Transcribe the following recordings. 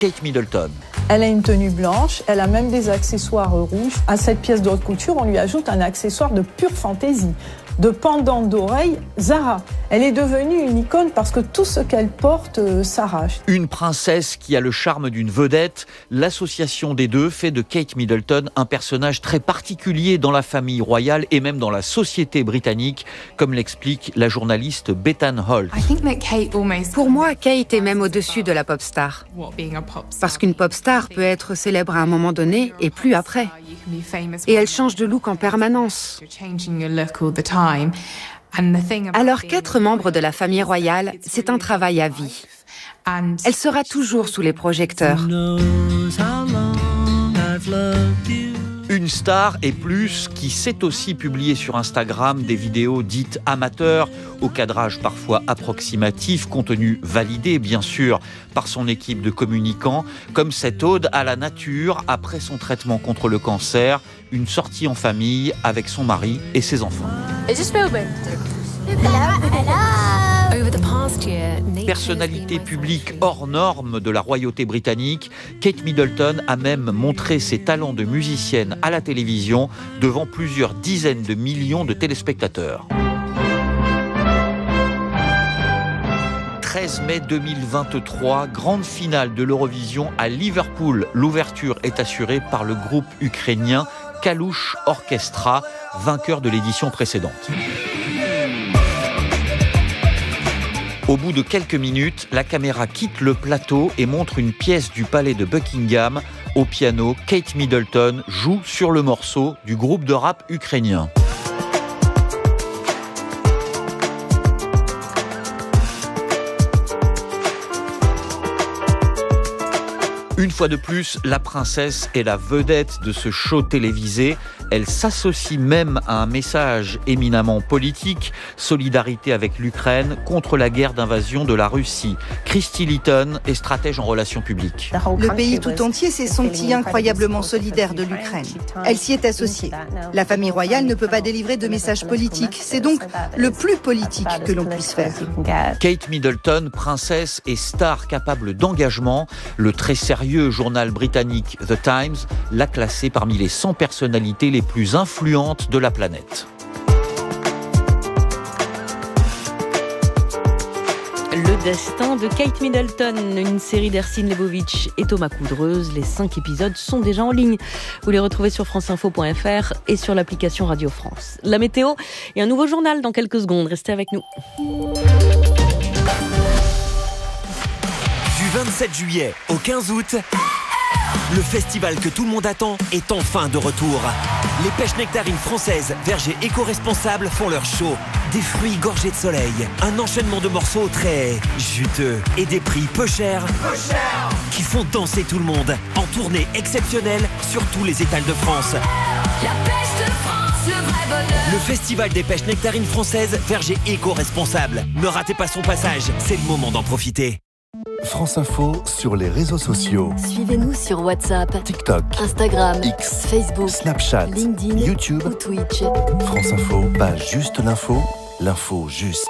Kate Middleton. Elle a une tenue blanche, elle a même des accessoires rouges. À cette pièce de haute couture, on lui ajoute un accessoire de pure fantaisie, de pendant d'oreille Zara. Elle est devenue une icône parce que tout ce qu'elle porte s'arrache. Une princesse qui a le charme d'une vedette, l'association des deux fait de Kate Middleton un personnage très particulier dans la famille royale et même dans la société britannique, comme l'explique la journaliste Bethan Holt. Pour moi, Kate est même au-dessus de la pop star. Parce qu'une pop star peut être célèbre à un moment donné et plus après. Et elle change de look en permanence. Alors qu'être membre de la famille royale, c'est un travail à vie. Elle sera toujours sous les projecteurs. Une star et plus qui sait aussi publier sur Instagram des vidéos dites amateurs, au cadrage parfois approximatif, contenu validé bien sûr par son équipe de communicants, comme cette ode à la nature après son traitement contre le cancer, une sortie en famille avec son mari et ses enfants. Personnalité publique hors norme de la royauté britannique, Kate Middleton a même montré ses talents de musicienne à la télévision devant plusieurs dizaines de millions de téléspectateurs. 13 mai 2023, grande finale de l'Eurovision à Liverpool. L'ouverture est assurée par le groupe ukrainien Kalush Orchestra, vainqueur de l'édition précédente. Au bout de quelques minutes, la caméra quitte le plateau et montre une pièce du palais de Buckingham. Au piano, Kate Middleton joue sur le morceau du groupe de rap ukrainien. Une fois de plus, la princesse est la vedette de ce show télévisé. Elle s'associe même à un message éminemment politique, solidarité avec l'Ukraine contre la guerre d'invasion de la Russie. Christy Litton est stratège en relations publiques. Le pays tout entier s'est senti incroyablement solidaire de l'Ukraine. Elle s'y est associée. La famille royale ne peut pas délivrer de messages politiques. C'est donc le plus politique que l'on puisse faire. Kate Middleton, princesse et star capable d'engagement, le très sérieux journal britannique The Times l'a classée parmi les 100 personnalités les plus influentes de la planète. Le destin de Kate Middleton, une série d'Ercine Lebovitch et Thomas Coudreuse. Les 5 épisodes sont déjà en ligne. Vous les retrouvez sur franceinfo.fr et sur l'application Radio France. La météo et un nouveau journal dans quelques secondes. Restez avec nous. Du 27 juillet au 15 août, le festival que tout le monde attend est enfin de retour. Les pêches nectarines françaises, vergers éco-responsables font leur show. Des fruits gorgés de soleil, un enchaînement de morceaux très juteux et des prix peu chers qui font danser tout le monde. En tournée exceptionnelle sur tous les étals de France. La pêche de France, le vrai bonheur. Le festival des pêches nectarines françaises, vergers éco-responsables. Ne ratez pas son passage, c'est le moment d'en profiter. France Info sur les réseaux sociaux. Suivez-nous sur WhatsApp, TikTok, Instagram, X, Facebook, Snapchat, LinkedIn, YouTube ou Twitch. France Info, pas juste l'info, l'info juste.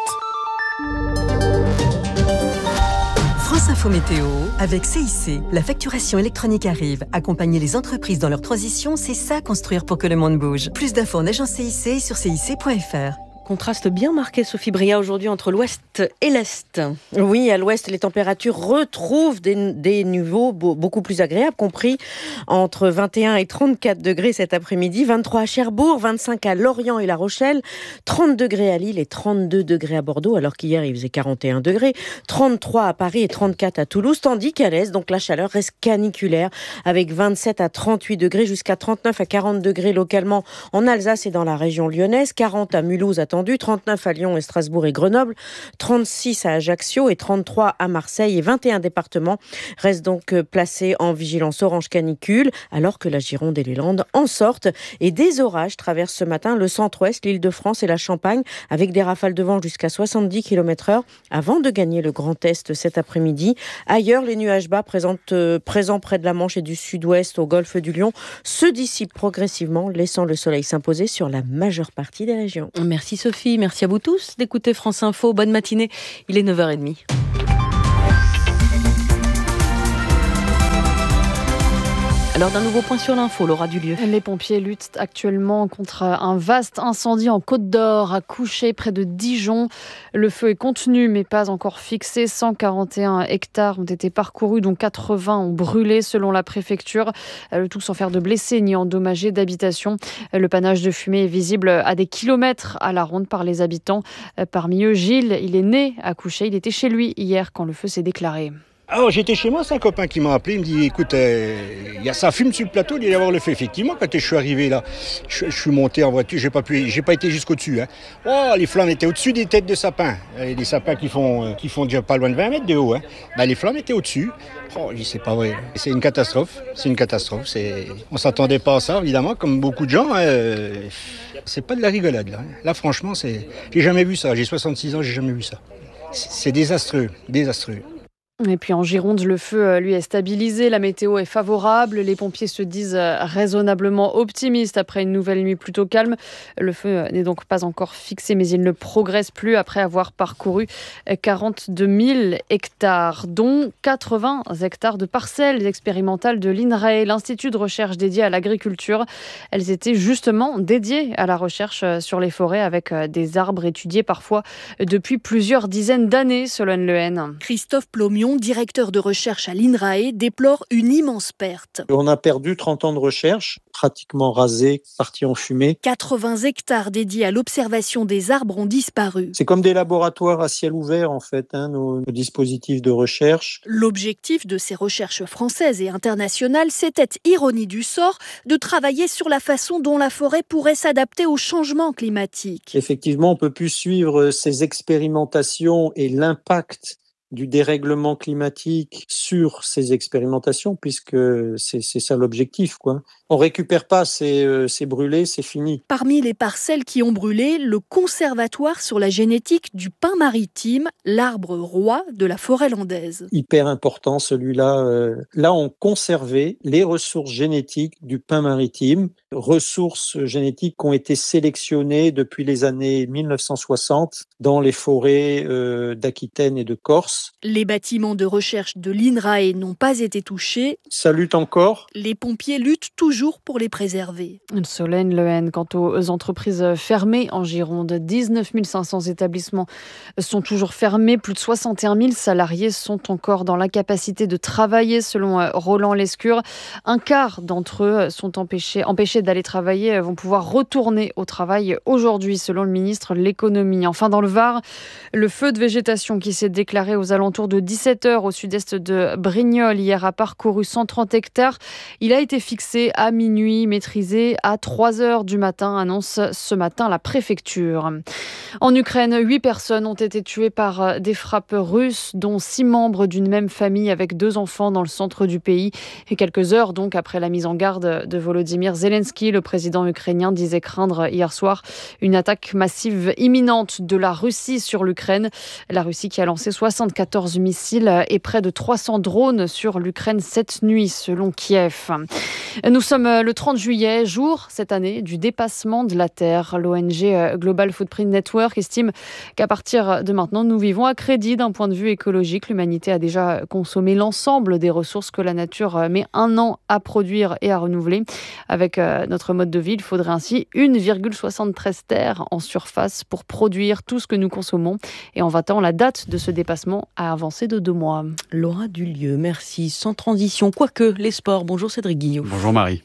France Info Météo, avec CIC, la facturation électronique arrive. Accompagner les entreprises dans leur transition, c'est ça construire pour que le monde bouge. Plus d'infos en agence CIC sur cic.fr. Contraste bien marqué, Sophie Bria, aujourd'hui entre l'ouest et l'est. Oui, à l'ouest, les températures retrouvent des niveaux beaucoup plus agréables, compris entre 21 et 34 degrés cet après-midi, 23 à Cherbourg, 25 à Lorient et La Rochelle, 30 degrés à Lille et 32 degrés à Bordeaux, alors qu'hier il faisait 41 degrés, 33 à Paris et 34 à Toulouse, tandis qu'à l'est, donc la chaleur reste caniculaire, avec 27 à 38 degrés jusqu'à 39 à 40 degrés localement en Alsace et dans la région lyonnaise, 40 à Mulhouse attendu, 39 à Lyon et Strasbourg et Grenoble, 36 à Ajaccio et 33 à Marseille, et 21 départements restent donc placés en vigilance orange canicule, alors que la Gironde et les Landes en sortent. Et des orages traversent ce matin le centre-ouest, l'Île-de-France et la Champagne, avec des rafales de vent jusqu'à 70 km/h, avant de gagner le Grand Est cet après-midi. Ailleurs, les nuages bas présents près de la Manche et du sud-ouest au golfe du Lion se dissipent progressivement, laissant le soleil s'imposer sur la majeure partie des régions. Merci Sophie, merci à vous tous d'écouter France Info. Bonne matinée, il est 9h30. Alors d'un nouveau point sur l'info, Laura Dulieu. Les pompiers luttent actuellement contre un vaste incendie en Côte d'Or, à Couchet, près de Dijon. Le feu est contenu mais pas encore fixé. 141 hectares ont été parcourus, dont 80 ont brûlé selon la préfecture. Le tout sans faire de blessés ni endommagés d'habitations. Le panache de fumée est visible à des kilomètres à la ronde par les habitants. Parmi eux, Gilles, il est né à Couchet. Il était chez lui hier quand le feu s'est déclaré. Alors j'étais chez moi, c'est un copain qui m'a appelé, il me dit écoute, ça fume sur le plateau, il doit y avoir le feu. Effectivement, quand je suis arrivé là, je suis monté en voiture, j'ai pas été jusqu'au-dessus. Hein. Oh, les flammes étaient au-dessus des têtes de sapins. Des sapins qui font déjà pas loin de 20 mètres de haut. Hein. Ben, les flammes étaient au-dessus. Oh, je dis c'est pas vrai. C'est une catastrophe. On s'attendait pas à ça, évidemment, comme beaucoup de gens. C'est pas de la rigolade là. Là franchement, j'ai jamais vu ça. J'ai 66 ans, j'ai jamais vu ça. C'est désastreux. Et puis en Gironde, le feu, lui, est stabilisé. La météo est favorable. Les pompiers se disent raisonnablement optimistes après une nouvelle nuit plutôt calme. Le feu n'est donc pas encore fixé, mais il ne progresse plus après avoir parcouru 42 000 hectares, dont 80 hectares de parcelles expérimentales de l'INRAE, l'Institut de recherche dédié à l'agriculture. Elles étaient justement dédiées à la recherche sur les forêts avec des arbres étudiés parfois depuis plusieurs dizaines d'années, selon Lehen. Christophe Plomion, directeur de recherche à l'INRAE, déplore une immense perte. On a perdu 30 ans de recherche, pratiquement rasés, partis en fumée. 80 hectares dédiés à l'observation des arbres ont disparu. C'est comme des laboratoires à ciel ouvert, en fait, nos dispositifs de recherche. L'objectif de ces recherches françaises et internationales, c'était, ironie du sort, de travailler sur la façon dont la forêt pourrait s'adapter au changement climatique. Effectivement, on ne peut plus suivre ces expérimentations et l'impact du dérèglement climatique sur ces expérimentations, puisque c'est ça l'objectif, quoi. On récupère pas, c'est brûlé, c'est fini. Parmi les parcelles qui ont brûlé, le conservatoire sur la génétique du pin maritime, l'arbre roi de la forêt landaise. Hyper important celui-là. Là, on conservait les ressources génétiques du pin maritime, ressources génétiques qui ont été sélectionnées depuis les années 1960 dans les forêts d'Aquitaine et de Corse. Les bâtiments de recherche de l'INRAE n'ont pas été touchés. Ça lutte encore. Les pompiers luttent toujours pour les préserver. Solène Lehen, quant aux entreprises fermées en Gironde, 19 500 établissements sont toujours fermés. Plus de 61 000 salariés sont encore dans l'incapacité de travailler, selon Roland Lescure. Un quart d'entre eux sont empêchés d'aller travailler, vont pouvoir retourner au travail aujourd'hui, selon le ministre de l'Économie. Enfin, dans le Var, le feu de végétation qui s'est déclaré aux alentours de 17h au sud-est de Brignoles hier a parcouru 130 hectares. Il a été fixé à minuit, maîtrisé à 3h du matin, annonce ce matin la préfecture. En Ukraine, 8 personnes ont été tuées par des frappes russes, dont 6 membres d'une même famille avec 2 enfants dans le centre du pays. Et quelques heures donc après la mise en garde de Volodymyr Zelensky, le président ukrainien disait craindre hier soir une attaque massive imminente de la Russie sur l'Ukraine. La Russie qui a lancé 74 missiles et près de 300 drones sur l'Ukraine cette nuit, selon Kiev. Nous sommes le 30 juillet, jour cette année du dépassement de la Terre. L'ONG Global Footprint Network estime qu'à partir de maintenant, nous vivons à crédit d'un point de vue écologique. L'humanité a déjà consommé l'ensemble des ressources que la nature met 1 an à produire et à renouveler. Avec notre mode de vie, il faudrait ainsi 1,73 terres en surface pour produire tout ce que nous consommons. Et en 20 ans, la date de ce dépassement a avancé de 2 mois. Laura Dulieu, merci. Sans transition, quoique les sports. Bonjour Cédric Guillot. Bonjour Marie.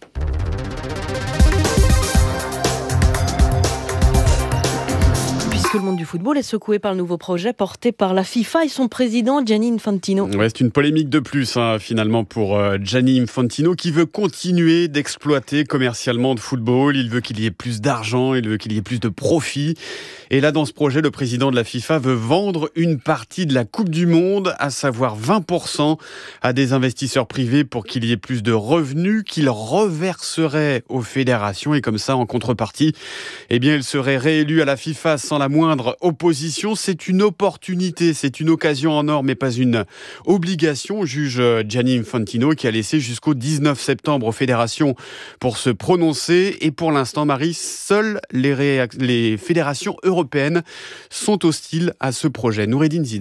Le monde du football est secoué par le nouveau projet porté par la FIFA et son président Gianni Infantino. Ouais, c'est une polémique de plus finalement pour Gianni Infantino qui veut continuer d'exploiter commercialement le football. Il veut qu'il y ait plus d'argent, il veut qu'il y ait plus de profit. Et là, dans ce projet, le président de la FIFA veut vendre une partie de la Coupe du Monde, à savoir 20%, à des investisseurs privés pour qu'il y ait plus de revenus qu'il reverserait aux fédérations. Et comme ça, en contrepartie, eh bien, il serait réélu à la FIFA sans la moindre opposition. C'est une opportunité, c'est une occasion en or, mais pas une obligation, juge Gianni Infantino, qui a laissé jusqu'au 19 septembre aux fédérations pour se prononcer. Et pour l'instant, Marie, seules les fédérations européennes sont hostiles à ce projet. Noureddine Zidane.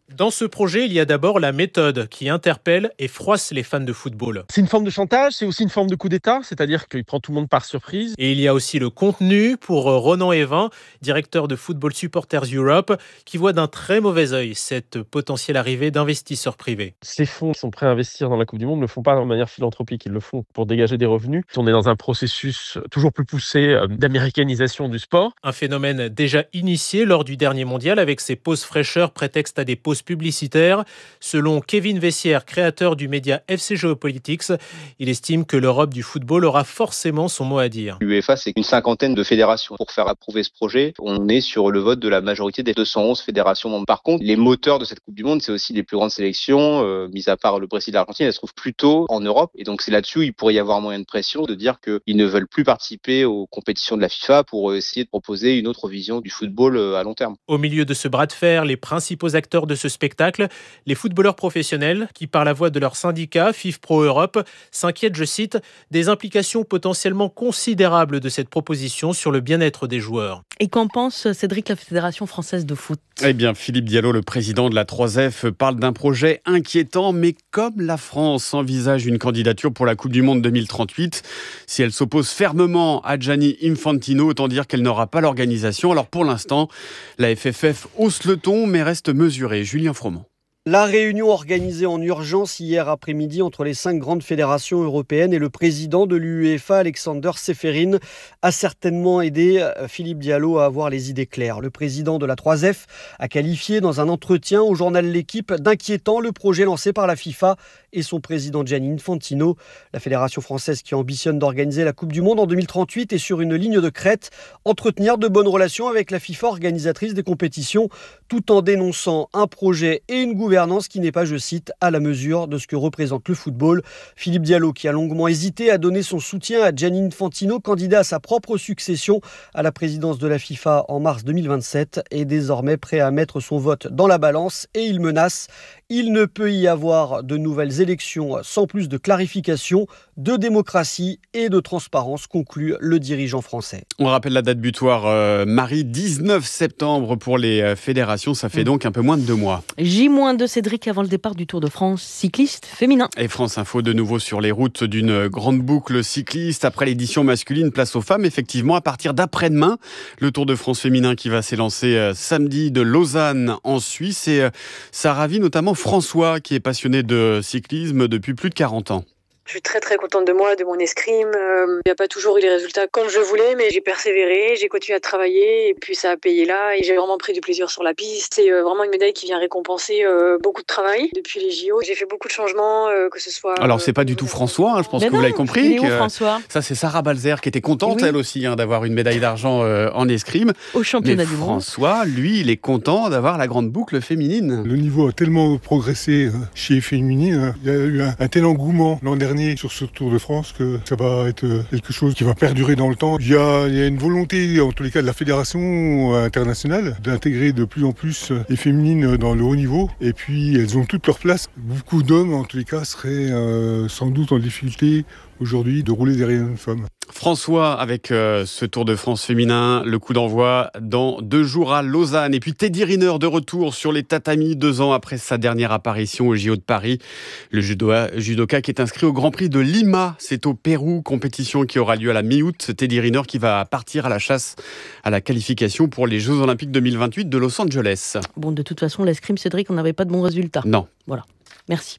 Dans ce projet, il y a d'abord la méthode qui interpelle et froisse les fans de football. C'est une forme de chantage, c'est aussi une forme de coup d'État, c'est-à-dire qu'il prend tout le monde par surprise. Et il y a aussi le contenu pour Ronan Evin, directeur de Football Supporters Europe, qui voit d'un très mauvais œil cette potentielle arrivée d'investisseurs privés. Ces fonds qui sont prêts à investir dans la Coupe du Monde ne le font pas de manière philanthropique, ils le font pour dégager des revenus. On est dans un processus toujours plus poussé d'américanisation du sport. Un phénomène déjà initié lors du dernier mondial avec ses pauses fraîcheurs prétexte à des pauses publicitaires. Selon Kevin Vessière, créateur du média FC Geopolitics, il estime que l'Europe du football aura forcément son mot à dire. L'UEFA, c'est une cinquantaine de fédérations. Pour faire approuver ce projet, on est sur le vote de la majorité des 211 fédérations membres. Par contre, les moteurs de cette Coupe du Monde, c'est aussi les plus grandes sélections, mis à part le Brésil et l'Argentine, elles se trouvent plutôt en Europe. Et donc c'est là-dessus où il pourrait y avoir moyen de pression, de dire qu'ils ne veulent plus participer aux compétitions de la FIFA pour essayer de proposer une autre vision du football à long terme. Au milieu de ce bras de fer, les principaux acteurs de ce spectacle, les footballeurs professionnels qui, par la voix de leur syndicat, FIFPro Europe, s'inquiètent, je cite, des implications potentiellement considérables de cette proposition sur le bien-être des joueurs. Et qu'en pense, Cédric, la Fédération française de foot ? Eh bien, Philippe Diallo, le président de la 3F, parle d'un projet inquiétant, mais comme la France envisage une candidature pour la Coupe du Monde 2038, si elle s'oppose fermement à Gianni Infantino, autant dire qu'elle n'aura pas l'organisation. Alors pour l'instant, la FFF hausse le ton, mais reste mesurée. Julien Froment. La réunion organisée en urgence hier après-midi entre les 5 grandes fédérations européennes et le président de l'UEFA, Alexander Seferin, a certainement aidé Philippe Diallo à avoir les idées claires. Le président de la 3F a qualifié dans un entretien au journal L'Équipe d'inquiétant le projet lancé par la FIFA et son président Gianni Infantino. La fédération française qui ambitionne d'organiser la Coupe du Monde en 2038 est sur une ligne de crête, entretenir de bonnes relations avec la FIFA organisatrice des compétitions, tout en dénonçant un projet et une gouvernance qui n'est pas, je cite, à la mesure de ce que représente le football. Philippe Diallo, qui a longuement hésité, a donné son soutien à Gianni Infantino, candidat à sa propre succession à la présidence de la FIFA en mars 2027, est désormais prêt à mettre son vote dans la balance et il menace. Il ne peut y avoir de nouvelles élections sans plus de clarification, de démocratie et de transparence, conclut le dirigeant français. On rappelle la date butoir, Marie, 19 septembre pour les fédérations, ça fait donc un peu moins de 2 mois. J-2 Cédric avant le départ du Tour de France cycliste féminin. Et France Info de nouveau sur les routes d'une grande boucle cycliste. Après l'édition masculine, place aux femmes. Effectivement, à partir d'après-demain, le Tour de France féminin qui va s'élancer samedi de Lausanne en Suisse. Et ça ravit notamment François qui est passionné de cyclisme depuis plus de 40 ans. Je suis très très contente de moi, de mon escrime. Il n'y a pas toujours eu les résultats comme je voulais, mais j'ai persévéré, j'ai continué à travailler et puis ça a payé là. Et j'ai vraiment pris du plaisir sur la piste. C'est vraiment une médaille qui vient récompenser beaucoup de travail depuis les JO. J'ai fait beaucoup de changements, que ce soit... Alors c'est pas du tout François, hein, je pense que vous l'avez compris. Il est où, François ? Ça c'est Sarah Balzer qui était contente elle aussi d'avoir une médaille d'argent en escrime. Au championnat du monde. François, lui, il est content d'avoir la grande boucle féminine. Le niveau a tellement progressé chez les féminines. Il y a eu un tel engouement l'an dernier sur ce Tour de France que ça va être quelque chose qui va perdurer dans le temps. Il y a une volonté, en tous les cas de la fédération internationale, d'intégrer de plus en plus les féminines dans le haut niveau. Et puis elles ont toute leur place. Beaucoup d'hommes, en tous les cas, seraient sans doute en difficulté aujourd'hui de rouler derrière une femme. François avec ce Tour de France féminin, le coup d'envoi dans 2 jours à Lausanne. Et puis Teddy Riner de retour sur les tatamis 2 ans après sa dernière apparition au JO de Paris. Le judoka qui est inscrit au Grand Prix de Lima, c'est au Pérou, compétition qui aura lieu à la mi-août. Teddy Riner qui va partir à la chasse à la qualification pour les Jeux Olympiques 2028 de Los Angeles. Bon, de toute façon, l'escrime, Cédric, on n'avait pas de bons résultats. Non. Voilà, merci.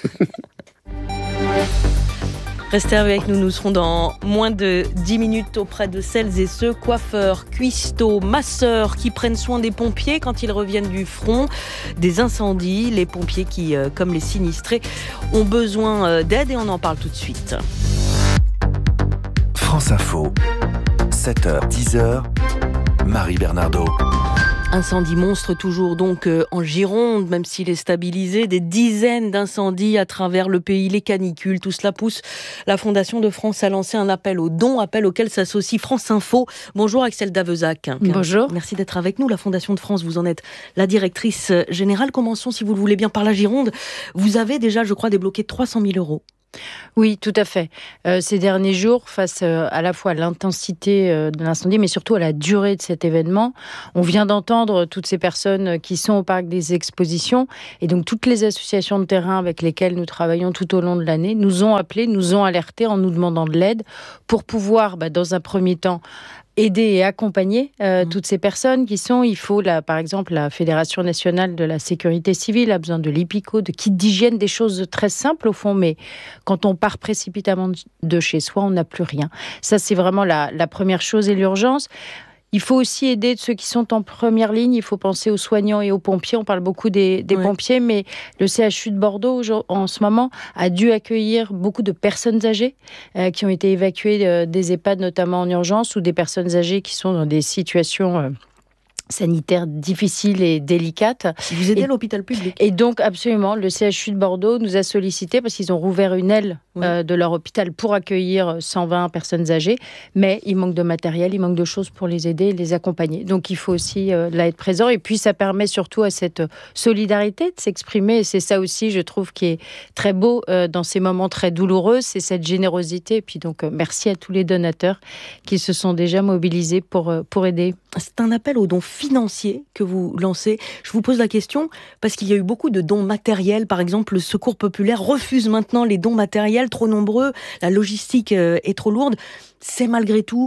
Restez avec nous, nous serons dans moins de 10 minutes auprès de celles et ceux, coiffeurs, cuistots, masseurs qui prennent soin des pompiers quand ils reviennent du front, des incendies, les pompiers qui, comme les sinistrés, ont besoin d'aide et on en parle tout de suite. France Info, 7h, 10h, Marie Bernardo. Incendie monstre toujours donc en Gironde, même s'il est stabilisé, des dizaines d'incendies à travers le pays, les canicules, tout cela pousse la Fondation de France à lancer un appel aux dons, appel auquel s'associe France Info. Bonjour Axel Davezac. Bonjour. Merci d'être avec nous. La Fondation de France, vous en êtes la directrice générale. Commençons, si vous le voulez bien, par la Gironde. Vous avez déjà, je crois, débloqué 300 000 euros. Oui, tout à fait. Ces derniers jours, face à la fois à l'intensité de l'incendie, mais surtout à la durée de cet événement, on vient d'entendre toutes ces personnes qui sont au parc des expositions et donc toutes les associations de terrain avec lesquelles nous travaillons tout au long de l'année nous ont appelés, nous ont alertés en nous demandant de l'aide pour pouvoir, dans un premier temps, aider et accompagner toutes ces personnes par exemple, la Fédération nationale de la sécurité civile a besoin de l'IPICO, de kits d'hygiène, des choses très simples au fond, mais quand on part précipitamment de chez soi, on n'a plus rien. Ça, c'est vraiment la première chose et l'urgence. Il faut aussi aider ceux qui sont en première ligne. Il faut penser aux soignants et aux pompiers. On parle beaucoup des pompiers, mais le CHU de Bordeaux, en ce moment, a dû accueillir beaucoup de personnes âgées qui ont été évacuées des EHPAD, notamment en urgence, ou des personnes âgées qui sont dans des situations sanitaires difficiles et délicates. Vous aidez à l'hôpital public. Et donc, absolument, le CHU de Bordeaux nous a sollicité parce qu'ils ont rouvert une aile de leur hôpital pour accueillir 120 personnes âgées, mais il manque de matériel, il manque de choses pour les aider et les accompagner. Donc, il faut aussi là être présent. Et puis, ça permet surtout à cette solidarité de s'exprimer. Et c'est ça aussi, je trouve, qui est très beau dans ces moments très douloureux, c'est cette générosité. Et puis, donc, merci à tous les donateurs qui se sont déjà mobilisés pour aider. C'est un appel aux dons financiers que vous lancez. Je vous pose la question parce qu'il y a eu beaucoup de dons matériels. Par exemple, le Secours populaire refuse maintenant les dons matériels, trop nombreux, la logistique est trop lourde. C'est malgré tout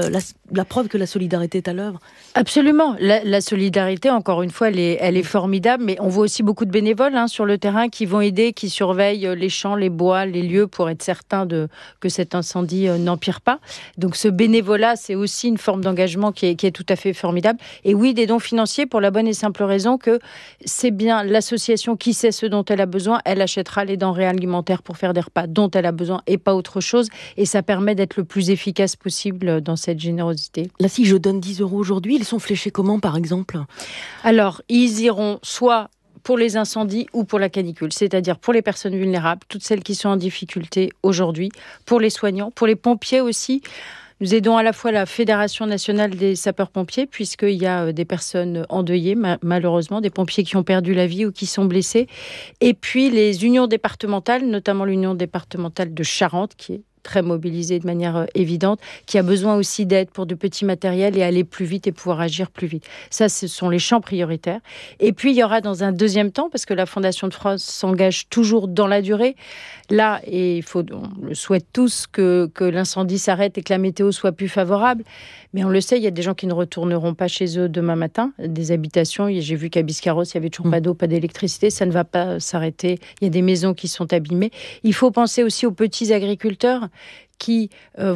la preuve que la solidarité est à l'œuvre. Absolument. La solidarité, encore une fois, elle est formidable, mais on voit aussi beaucoup de bénévoles sur le terrain qui vont aider, qui surveillent les champs, les bois, les lieux pour être certains que cet incendie n'empire pas. Donc ce bénévolat, c'est aussi une forme d'engagement qui est tout à fait formidable. Et oui, des dons financiers pour la bonne et simple raison que c'est bien l'association qui sait ce dont elle a besoin, elle achètera les denrées alimentaires pour faire des repas dont elle a besoin et pas autre chose. Et ça permet d'être le plus efficace possible dans cette générosité. Là, si je donne 10 € aujourd'hui, ils sont fléchés comment, par exemple ? Alors, ils iront soit pour les incendies ou pour la canicule, c'est-à-dire pour les personnes vulnérables, toutes celles qui sont en difficulté aujourd'hui, pour les soignants, pour les pompiers aussi. Nous aidons à la fois la Fédération nationale des sapeurs-pompiers, puisqu'il y a des personnes endeuillées, malheureusement, des pompiers qui ont perdu la vie ou qui sont blessés. Et puis les unions départementales, notamment l'union départementale de Charente, qui est très mobilisée de manière évidente, qui a besoin aussi d'aide pour de petits matériels et aller plus vite et pouvoir agir plus vite. Ça, ce sont les champs prioritaires. Et puis, il y aura dans un deuxième temps, parce que la Fondation de France s'engage toujours dans la durée, là, et on le souhaite tous, que l'incendie s'arrête et que la météo soit plus favorable. Mais on le sait, il y a des gens qui ne retourneront pas chez eux demain matin, des habitations. J'ai vu qu'à Biscarrosse, il n'y avait toujours pas d'eau, pas d'électricité. Ça ne va pas s'arrêter. Il y a des maisons qui sont abîmées. Il faut penser aussi aux petits agriculteurs qui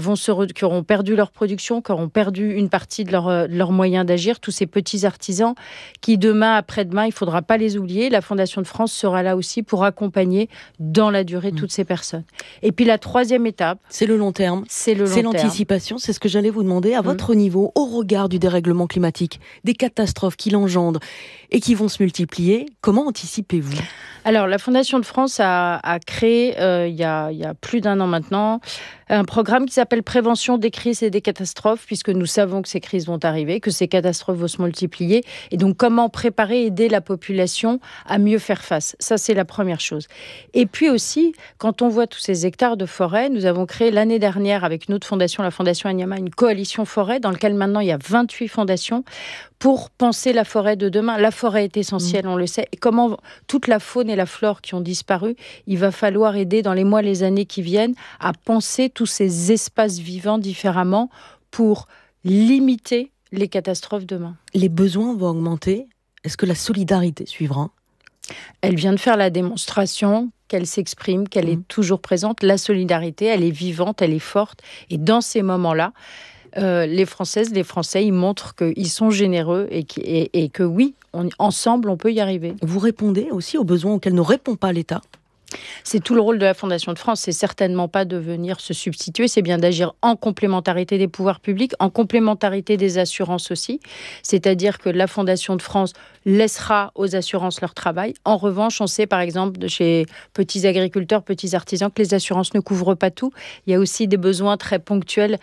auront perdu leur production, qui auront perdu une partie de leurs moyens d'agir, tous ces petits artisans qui demain, après-demain, il ne faudra pas les oublier. La Fondation de France sera là aussi pour accompagner dans la durée toutes ces personnes. Et puis la troisième étape... C'est le long terme. C'est l'anticipation. C'est ce que j'allais vous demander. À votre niveau, au regard du dérèglement climatique, des catastrophes qu'il engendre et qui vont se multiplier, comment anticipez-vous ? Alors, la Fondation de France a créé, il y a plus d'1 an maintenant, un programme qui s'appelle Prévention des crises et des catastrophes, puisque nous savons que ces crises vont arriver, que ces catastrophes vont se multiplier. Et donc, comment préparer, aider la population à mieux faire face. Ça, c'est la première chose. Et puis aussi, quand on voit tous ces hectares de forêt, nous avons créé l'année dernière, avec notre fondation, la Fondation Anyama, une coalition forêt, dans laquelle maintenant il y a 28 fondations, pour penser la forêt de demain. La forêt est essentielle, on le sait. Et comment toute la faune et la flore qui ont disparu, il va falloir aider dans les mois, les années qui viennent à penser tous ces espaces vivants différemment pour limiter les catastrophes demain. Les besoins vont augmenter. Est-ce que la solidarité suivra ? Elle vient de faire la démonstration qu'elle s'exprime, qu'elle est toujours présente. La solidarité, elle est vivante, elle est forte. Et dans ces moments-là, les Françaises, les Français, ils montrent qu'ils sont généreux et que oui, ensemble, on peut y arriver. Vous répondez aussi aux besoins auxquels ne répond pas l'État ? C'est tout le rôle de la Fondation de France, c'est certainement pas de venir se substituer, c'est bien d'agir en complémentarité des pouvoirs publics, en complémentarité des assurances aussi. C'est-à-dire que la Fondation de France laissera aux assurances leur travail. En revanche, on sait par exemple chez petits agriculteurs, petits artisans, que les assurances ne couvrent pas tout. Il y a aussi des besoins très ponctuels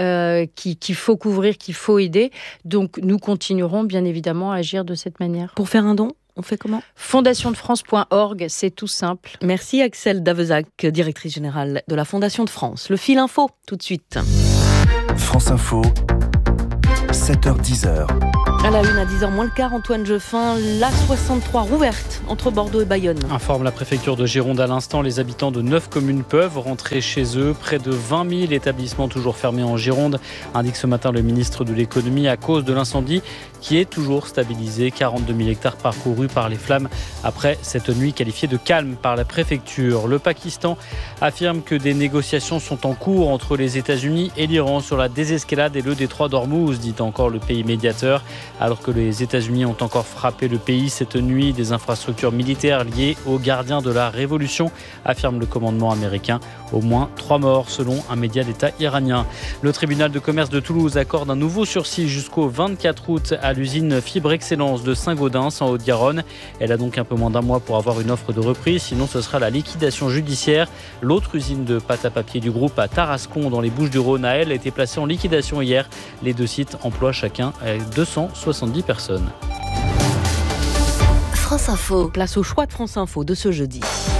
qu'il faut couvrir, qu'il faut aider. Donc nous continuerons bien évidemment à agir de cette manière. Pour faire un don ? On fait comment ? Fondationdefrance.org, c'est tout simple. Merci Axel Davezac, directrice générale de la Fondation de France. Le fil info, tout de suite. France Info, 7h-10h. À la une, à 10h moins le quart, Antoine Jeffin, l'A63 rouverte entre Bordeaux et Bayonne. Informe la préfecture de Gironde à l'instant, les habitants de 9 communes peuvent rentrer chez eux. Près de 20 000 établissements toujours fermés en Gironde, indique ce matin le ministre de l'économie à cause de l'incendie qui est toujours stabilisé. 42 000 hectares parcourus par les flammes après cette nuit qualifiée de calme par la préfecture. Le Pakistan affirme que des négociations sont en cours entre les États-Unis et l'Iran sur la désescalade et le détroit d'Ormuz, dit encore le pays médiateur. Alors que les États-Unis ont encore frappé le pays cette nuit, des infrastructures militaires liées aux gardiens de la révolution, affirme le commandement américain. Au moins 3 morts selon un média d'État iranien. Le tribunal de commerce de Toulouse accorde un nouveau sursis jusqu'au 24 août à l'usine Fibre Excellence de Saint-Gaudens en Haute-Garonne. Elle a donc un peu moins d'un mois pour avoir une offre de reprise, sinon ce sera la liquidation judiciaire. L'autre usine de pâte à papier du groupe à Tarascon dans les Bouches-du-Rhône, elle, a été placée en liquidation hier. Les deux sites emploient chacun 270 personnes. France Info. Place au choix de France Info de ce jeudi.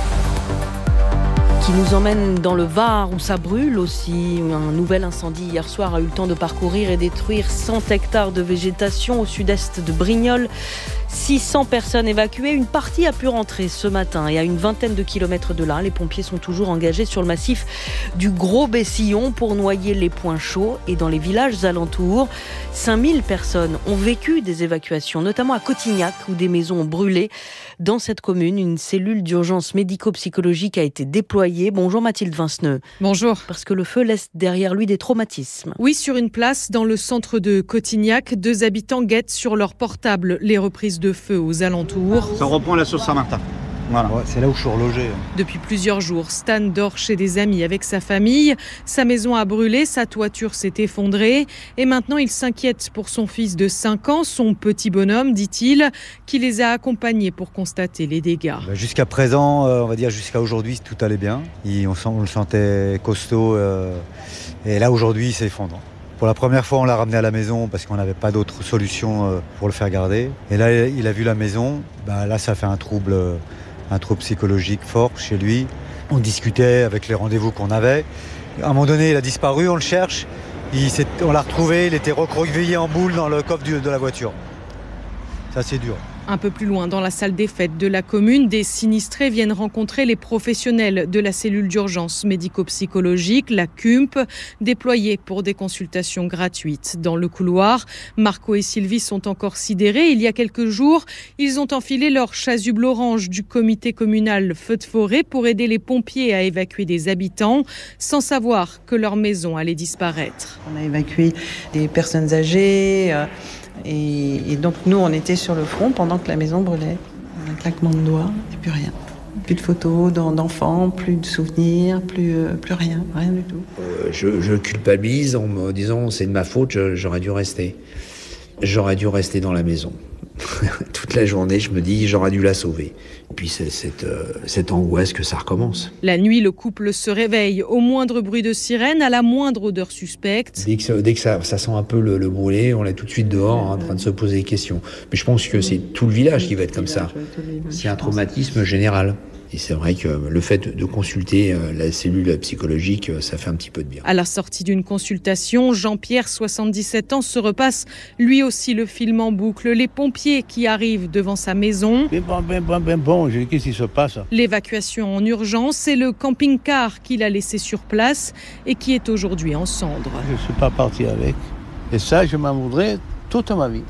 Qui nous emmène dans le Var où ça brûle aussi. Un nouvel incendie hier soir a eu le temps de parcourir et détruire 100 hectares de végétation au sud-est de Brignoles. 600 personnes évacuées, une partie a pu rentrer ce matin et à une vingtaine de kilomètres de là, les pompiers sont toujours engagés sur le massif du Gros Bessillon pour noyer les points chauds et dans les villages alentours. 5000 personnes ont vécu des évacuations, notamment à Cotignac où des maisons ont brûlé. Dans cette commune, une cellule d'urgence médico-psychologique a été déployée. Bonjour Mathilde Vinceneux. Bonjour. Parce que le feu laisse derrière lui des traumatismes. Oui, sur une place dans le centre de Cotignac, 2 habitants guettent sur leur portable les reprises de feu aux alentours. Ça reprend la source Saint-Martin. Voilà. Ouais, c'est là où je suis relogé. Depuis plusieurs jours, Stan dort chez des amis avec sa famille. Sa maison a brûlé, sa toiture s'est effondrée. Et maintenant, il s'inquiète pour son fils de 5 ans, son petit bonhomme, dit-il, qui les a accompagnés pour constater les dégâts. Jusqu'à présent, on va dire jusqu'à aujourd'hui, tout allait bien. On le sentait costaud. Et là, aujourd'hui, il s'effondre. Pour la première fois, on l'a ramené à la maison parce qu'on n'avait pas d'autre solution pour le faire garder. Et là, il a vu la maison. Là, ça fait un trouble psychologique fort chez lui. On discutait avec les rendez-vous qu'on avait. À un moment donné, il a disparu, on le cherche. On l'a retrouvé, il était recroquevillé en boule dans le coffre de la voiture. Ça, c'est dur. Un peu plus loin, dans la salle des fêtes de la commune, des sinistrés viennent rencontrer les professionnels de la cellule d'urgence médico-psychologique, la CUMP, déployée pour des consultations gratuites. Dans le couloir, Marco et Sylvie sont encore sidérés. Il y a quelques jours, ils ont enfilé leur chasuble orange du comité communal Feux de forêt pour aider les pompiers à évacuer des habitants, sans savoir que leur maison allait disparaître. On a évacué des personnes âgées. Et donc nous on était sur le front pendant que la maison brûlait. Un claquement de doigts et plus rien. Plus de photos d'enfants, plus de souvenirs, plus rien du tout. Je culpabilise en me disant c'est de ma faute, j'aurais dû rester. J'aurais dû rester dans la maison. Toute la journée, je me dis j'aurais dû la sauver. Et puis c'est cette angoisse que ça recommence. La nuit, le couple se réveille au moindre bruit de sirène, à la moindre odeur suspecte. Dès que ça sent un peu le brûlé, on est tout de suite dehors en train de se poser des questions. Mais je pense que c'est tout le village qui va être comme ça. C'est un traumatisme général. Et c'est vrai que le fait de consulter la cellule psychologique, ça fait un petit peu de bien. À la sortie d'une consultation, Jean-Pierre, 77 ans, se repasse lui aussi le film en boucle. Les pompiers qui arrivent devant sa maison. Bon, qu'est-ce qui se passe ? L'évacuation en urgence, c'est le camping-car qu'il a laissé sur place et qui est aujourd'hui en cendres. Je ne suis pas parti avec. Et ça, je m'en voudrais toute ma vie.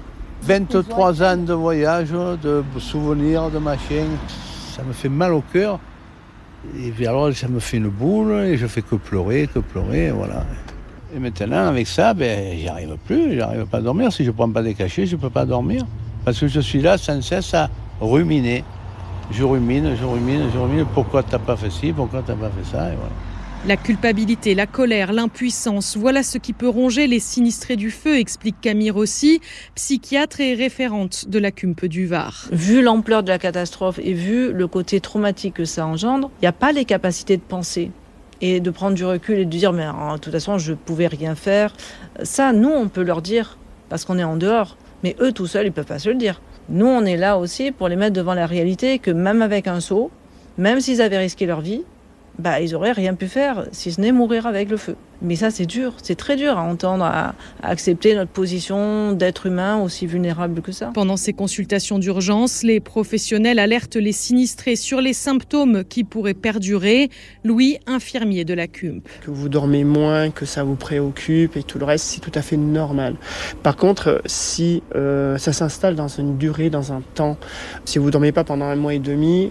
23 ans de voyage, de souvenirs, de machin. Ça me fait mal au cœur, et puis alors ça me fait une boule, et je fais que pleurer, voilà. Et maintenant, avec ça, j'y arrive pas à dormir. Si je ne prends pas des cachets, je ne peux pas dormir. Parce que je suis là sans cesse à ruminer. Je rumine, pourquoi tu n'as pas fait ci, pourquoi tu n'as pas fait ça, et voilà. La culpabilité, la colère, l'impuissance, voilà ce qui peut ronger les sinistrés du feu, explique Camille Rossi, psychiatre et référente de la CUMP du Var. Vu l'ampleur de la catastrophe et vu le côté traumatique que ça engendre, il n'y a pas les capacités de penser et de prendre du recul et de dire mais de toute façon je ne pouvais rien faire. Ça, nous, on peut leur dire parce qu'on est en dehors, mais eux tout seuls, ils ne peuvent pas se le dire. Nous, on est là aussi pour les mettre devant la réalité que même avec un seau, même s'ils avaient risqué leur vie, ils n'auraient rien pu faire si ce n'est mourir avec le feu. Mais ça, c'est dur, c'est très dur à entendre, à accepter notre position d'être humain aussi vulnérable que ça. Pendant ces consultations d'urgence, les professionnels alertent les sinistrés sur les symptômes qui pourraient perdurer. Louis, infirmier de la CUMP. Que vous dormez moins, que ça vous préoccupe et tout le reste, c'est tout à fait normal. Par contre, si ça s'installe dans une durée, dans un temps, si vous ne dormez pas pendant 1 mois et demi,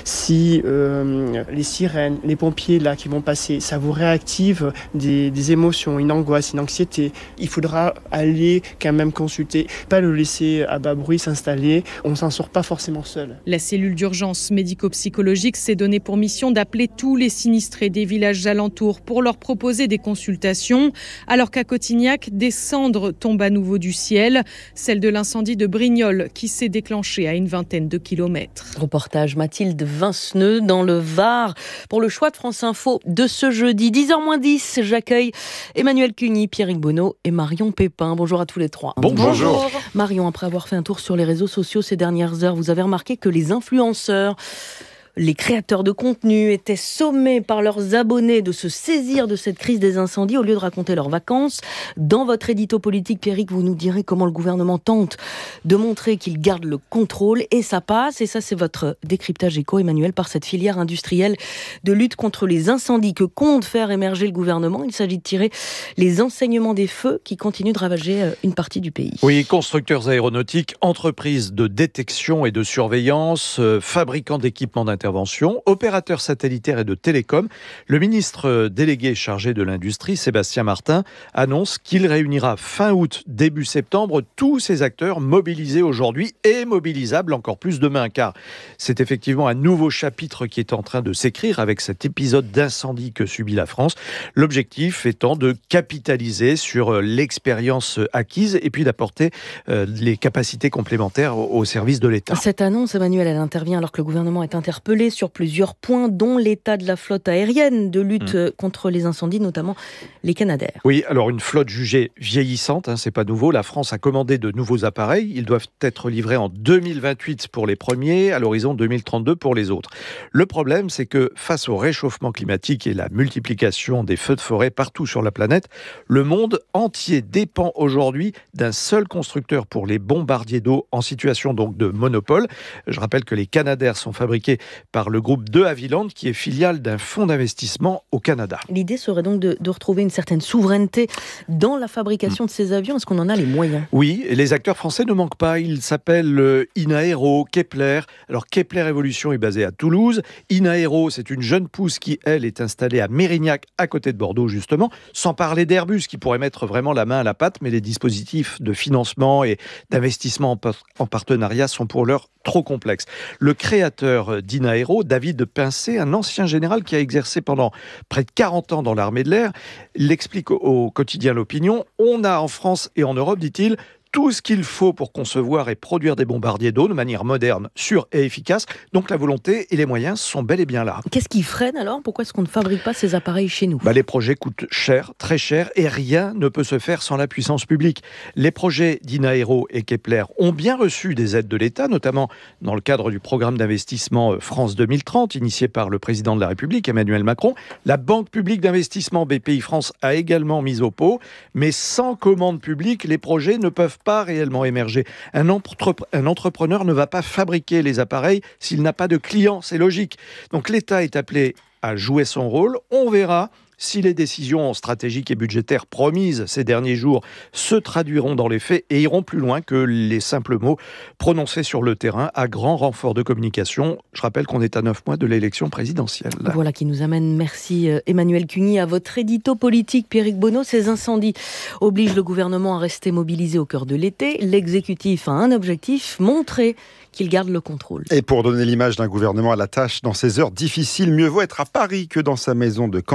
si les sirènes, les pompiers là qui vont passer, ça vous réactive des émotions, une angoisse, une anxiété. Il faudra aller quand même consulter, pas le laisser à bas bruit s'installer. On ne s'en sort pas forcément seul. La cellule d'urgence médico-psychologique s'est donnée pour mission d'appeler tous les sinistrés des villages alentours pour leur proposer des consultations. Alors qu'à Cotignac, des cendres tombent à nouveau du ciel. Celle de l'incendie de Brignoles qui s'est déclenchée à une 20aine de kilomètres. Reportage Mathilde Vinceneux dans le Var pour le choix de France Info de ce jeudi. 10h-10, j'accueille Emmanuel Cuny, Pierrick Bonneau et Marion Pépin. Bonjour à tous les trois. Bonjour. Marion, après avoir fait un tour sur les réseaux sociaux ces dernières heures, vous avez remarqué que les influenceurs, les créateurs de contenu étaient sommés par leurs abonnés de se saisir de cette crise des incendies au lieu de raconter leurs vacances. Dans votre édito politique, Pierrick, vous nous direz comment le gouvernement tente de montrer qu'il garde le contrôle et ça passe. Et ça, c'est votre décryptage éco, Emmanuel, par cette filière industrielle de lutte contre les incendies que compte faire émerger le gouvernement. Il s'agit de tirer les enseignements des feux qui continuent de ravager une partie du pays. Oui, constructeurs aéronautiques, entreprises de détection et de surveillance, fabricants d'équipements d'intervention, opérateurs satellitaires et de télécom. Le ministre délégué chargé de l'industrie, Sébastien Martin, annonce qu'il réunira fin août, début septembre, tous ces acteurs mobilisés aujourd'hui et mobilisables encore plus demain, car c'est effectivement un nouveau chapitre qui est en train de s'écrire avec cet épisode d'incendie que subit la France. L'objectif étant de capitaliser sur l'expérience acquise et puis d'apporter les capacités complémentaires au service de l'État. Cette annonce, Emmanuel, elle intervient alors que le gouvernement est interpellé sur plusieurs points, dont l'état de la flotte aérienne de lutte contre les incendies, notamment les Canadair. Oui, alors une flotte jugée vieillissante, c'est pas nouveau. La France a commandé de nouveaux appareils. Ils doivent être livrés en 2028 pour les premiers, à l'horizon 2032 pour les autres. Le problème, c'est que face au réchauffement climatique et la multiplication des feux de forêt partout sur la planète, le monde entier dépend aujourd'hui d'un seul constructeur pour les bombardiers d'eau en situation donc de monopole. Je rappelle que les Canadair sont fabriqués par le groupe de Havilland, qui est filiale d'un fonds d'investissement au Canada. L'idée serait donc de retrouver une certaine souveraineté dans la fabrication de ces avions. Est-ce qu'on en a les moyens ? Oui, et les acteurs français ne manquent pas. Ils s'appellent Inaero, Kepler. Alors Kepler Evolution est basé à Toulouse. Inaero, c'est une jeune pousse qui, elle, est installée à Mérignac, à côté de Bordeaux, justement. Sans parler d'Airbus, qui pourrait mettre vraiment la main à la pâte, mais les dispositifs de financement et d'investissement en partenariat sont pour l'heure trop complexes. Le créateur d'Inaero, David Pincé, un ancien général qui a exercé pendant près de 40 ans dans l'armée de l'air, l'explique au quotidien L'Opinion. On a en France et en Europe, dit-il, tout ce qu'il faut pour concevoir et produire des bombardiers d'eau de manière moderne, sûre et efficace. Donc la volonté et les moyens sont bel et bien là. Qu'est-ce qui freine alors ? Pourquoi est-ce qu'on ne fabrique pas ces appareils chez nous ? Les projets coûtent cher, très cher, et rien ne peut se faire sans la puissance publique. Les projets d'Inaero et Kepler ont bien reçu des aides de l'État, notamment dans le cadre du programme d'investissement France 2030, initié par le président de la République, Emmanuel Macron. La Banque publique d'investissement BPI France a également mis au pot, mais sans commande publique, les projets ne peuvent pas réellement émerger. Un entrepreneur ne va pas fabriquer les appareils s'il n'a pas de clients, c'est logique. Donc l'État est appelé à jouer son rôle. On verra si les décisions stratégiques et budgétaires promises ces derniers jours se traduiront dans les faits et iront plus loin que les simples mots prononcés sur le terrain à grand renfort de communication. Je rappelle qu'on est à 9 mois de l'élection présidentielle. Voilà qui nous amène, merci Emmanuel Cuny, à votre édito politique. Pierrick Bonneau, ces incendies obligent le gouvernement à rester mobilisé au cœur de l'été. L'exécutif a un objectif, montrer qu'il garde le contrôle. Et pour donner l'image d'un gouvernement à la tâche dans ces heures difficiles, mieux vaut être à Paris que dans sa maison de campagne.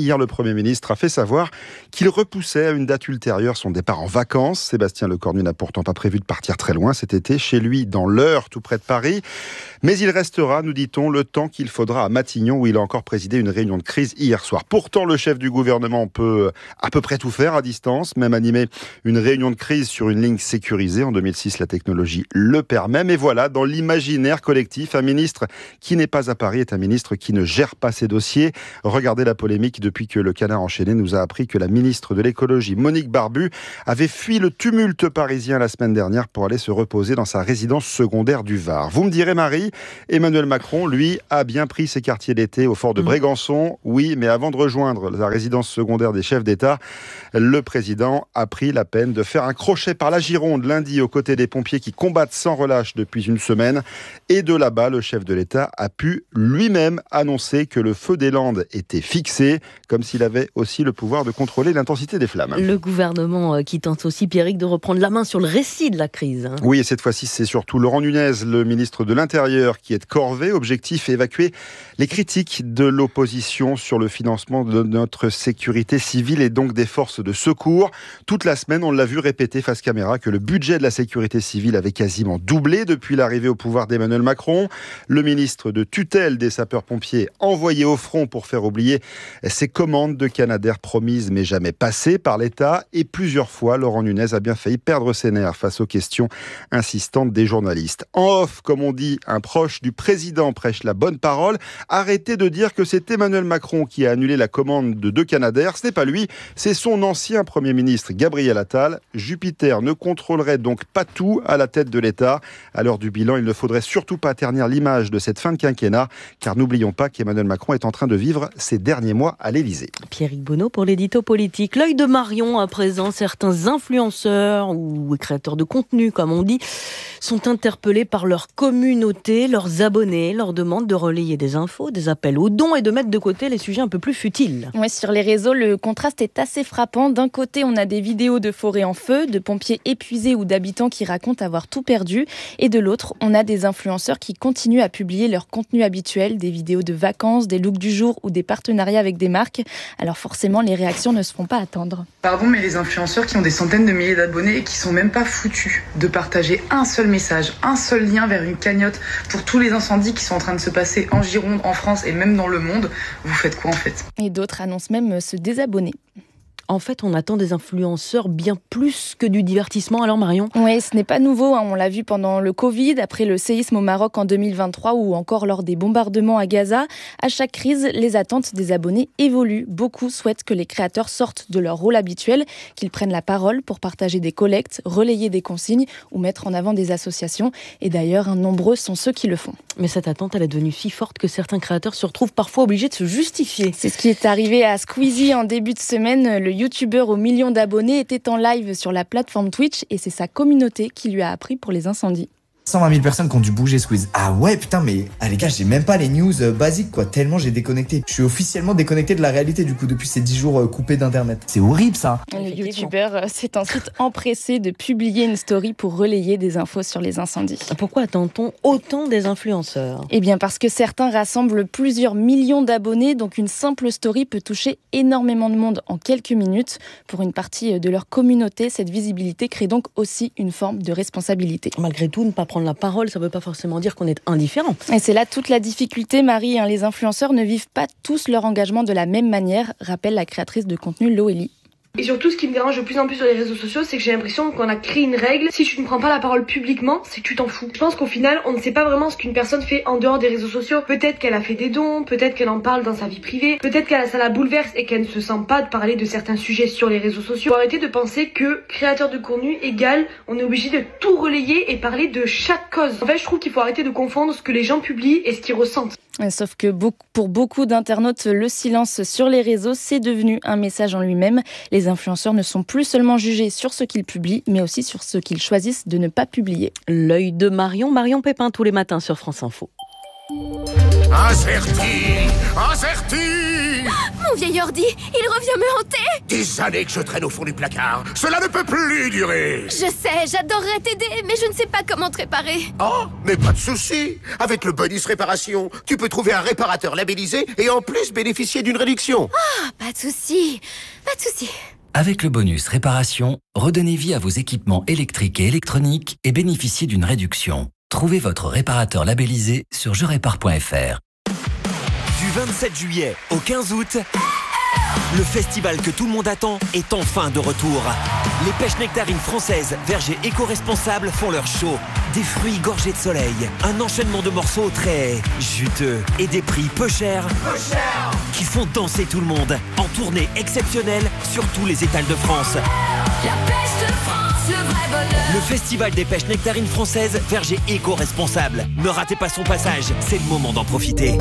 Hier, le Premier ministre a fait savoir qu'il repoussait à une date ultérieure son départ en vacances. Sébastien Lecornu n'a pourtant pas prévu de partir très loin cet été, chez lui dans l'Eure, tout près de Paris. Mais il restera, nous dit-on, le temps qu'il faudra à Matignon, où il a encore présidé une réunion de crise hier soir. Pourtant, le chef du gouvernement peut à peu près tout faire à distance, même animer une réunion de crise sur une ligne sécurisée. En 2006, la technologie le permet. Mais voilà, dans l'imaginaire collectif, un ministre qui n'est pas à Paris est un ministre qui ne gère pas ses dossiers. Regardez la polémique depuis que le Canard enchaîné nous a appris que la ministre de l'écologie, Monique Barbu, avait fui le tumulte parisien la semaine dernière pour aller se reposer dans sa résidence secondaire du Var. Vous me direz, Marie, Emmanuel Macron, lui, a bien pris ses quartiers d'été au fort de Brégançon. Oui, mais avant de rejoindre la résidence secondaire des chefs d'État, le président a pris la peine de faire un crochet par la Gironde lundi aux côtés des pompiers qui combattent sans relâche depuis une semaine. Et de là-bas, le chef de l'État a pu lui-même annoncer que le feu des Landes était fixé, comme s'il avait aussi le pouvoir de contrôler l'intensité des flammes. Le gouvernement qui tente aussi, Pierrick, de reprendre la main sur le récit de la crise. Oui, et cette fois-ci, c'est surtout Laurent Nunez, le ministre de l'Intérieur, qui est de corvée. Objectif, évacuer les critiques de l'opposition sur le financement de notre sécurité civile et donc des forces de secours. Toute la semaine, on l'a vu répéter face caméra que le budget de la sécurité civile avait quasiment doublé depuis l'arrivée au pouvoir d'Emmanuel Macron. Le ministre de tutelle des sapeurs-pompiers envoyé au front pour faire oublier ses commandes de Canadair promises mais jamais passées par l'État. Et plusieurs fois, Laurent Nunez a bien failli perdre ses nerfs face aux questions insistantes des journalistes. En off, comme on dit, un proche du président prêche la bonne parole. Arrêtez de dire que c'est Emmanuel Macron qui a annulé la commande de 2 Canadair. Ce n'est pas lui, c'est son ancien Premier ministre Gabriel Attal. Jupiter ne contrôlerait donc pas tout à la tête de l'État. À l'heure du bilan, il ne faudrait surtout pas ternir l'image de cette fin de quinquennat, car n'oublions pas qu'Emmanuel Macron est en train de vivre ses derniers mois à l'Élysée. Pierrick Bonneau pour l'édito politique. L'œil de Marion à présent, certains influenceurs ou créateurs de contenu, comme on dit, sont interpellés par leur communauté, leurs abonnés, leur demandent de relayer des infos, des appels aux dons et de mettre de côté les sujets un peu plus futiles. Ouais, sur les réseaux, le contraste est assez frappant. D'un côté, on a des vidéos de forêts en feu, de pompiers épuisés ou d'habitants qui racontent avoir tout perdu. Et de l'autre, on a des influenceurs qui continuent à publier leur contenu habituel, des vidéos de vacances, des looks du jour ou des partenariats avec des marques. Alors forcément, les réactions ne se font pas attendre. Pardon, mais les influenceurs qui ont des centaines de milliers d'abonnés et qui sont même pas foutus de partager un seul message, un seul lien vers une cagnotte pour tous les incendies qui sont en train de se passer en Gironde, en France et même dans le monde, vous faites quoi en fait ? Et d'autres annoncent même se désabonner. En fait, on attend des influenceurs bien plus que du divertissement. Alors Marion ? Oui, ce n'est pas nouveau. On l'a vu pendant le Covid, après le séisme au Maroc en 2023 ou encore lors des bombardements à Gaza. À chaque crise, les attentes des abonnés évoluent. Beaucoup souhaitent que les créateurs sortent de leur rôle habituel, qu'ils prennent la parole pour partager des collectes, relayer des consignes ou mettre en avant des associations. Et d'ailleurs, nombreux sont ceux qui le font. Mais cette attente, elle est devenue si forte que certains créateurs se retrouvent parfois obligés de se justifier. C'est ce qui est arrivé à Squeezie en début de semaine. Le youtubeur aux millions d'abonnés était en live sur la plateforme Twitch et c'est sa communauté qui lui a appris pour les incendies. 120 000 personnes qui ont dû bouger Squeeze. Ah ouais, putain, mais les gars, j'ai même pas les news basiques, quoi. Tellement j'ai déconnecté. Je suis officiellement déconnecté de la réalité, du coup, depuis ces 10 jours coupés d'internet. C'est horrible, ça. Le youtubeur s'est ensuite empressé de publier une story pour relayer des infos sur les incendies. Pourquoi attend-on autant des influenceurs ? Eh bien, parce que certains rassemblent plusieurs millions d'abonnés, donc une simple story peut toucher énormément de monde en quelques minutes. Pour une partie de leur communauté, cette visibilité crée donc aussi une forme de responsabilité. Malgré tout, ne pas prendre la parole, ça ne veut pas forcément dire qu'on est indifférent. Et c'est là toute la difficulté, Marie. Les influenceurs ne vivent pas tous leur engagement de la même manière, rappelle la créatrice de contenu Loélie. Et surtout, ce qui me dérange de plus en plus sur les réseaux sociaux, c'est que j'ai l'impression qu'on a créé une règle. Si tu ne prends pas la parole publiquement, c'est que tu t'en fous. Je pense qu'au final, on ne sait pas vraiment ce qu'une personne fait en dehors des réseaux sociaux. Peut-être qu'elle a fait des dons, peut-être qu'elle en parle dans sa vie privée, peut-être que ça la bouleverse et qu'elle ne se sent pas de parler de certains sujets sur les réseaux sociaux. Faut arrêter de penser que créateur de contenu égale, on est obligé de tout relayer et parler de chaque cause. En fait, je trouve qu'il faut arrêter de confondre ce que les gens publient et ce qu'ils ressentent. Sauf que pour beaucoup d'internautes, le silence sur les réseaux, c'est devenu un message en lui-même. Les influenceurs ne sont plus seulement jugés sur ce qu'ils publient, mais aussi sur ce qu'ils choisissent de ne pas publier. L'œil de Marion Pépin tous les matins sur France Info. Acerti! Mon vieil ordi, il revient me hanter! Des années que je traîne au fond du placard. Cela ne peut plus durer. Je sais, j'adorerais t'aider, mais je ne sais pas comment te réparer. Oh, mais pas de souci. Avec le bonus réparation, tu peux trouver un réparateur labellisé et en plus bénéficier d'une réduction. Ah, pas de souci, pas de souci. Avec le bonus réparation, redonnez vie à vos équipements électriques et électroniques et bénéficiez d'une réduction. Trouvez votre réparateur labellisé sur jerépare.fr. Du 27 juillet au 15 août, le festival que tout le monde attend est enfin de retour. Les pêches nectarines françaises, vergers éco-responsables font leur show. Des fruits gorgés de soleil, un enchaînement de morceaux très juteux et des prix peu chers qui font danser tout le monde. En tournée exceptionnelle sur tous les étals de France. La pêche de France, le vrai bonheur. Le festival des pêches nectarines françaises, vergers éco-responsables. Ne ratez pas son passage, c'est le moment d'en profiter.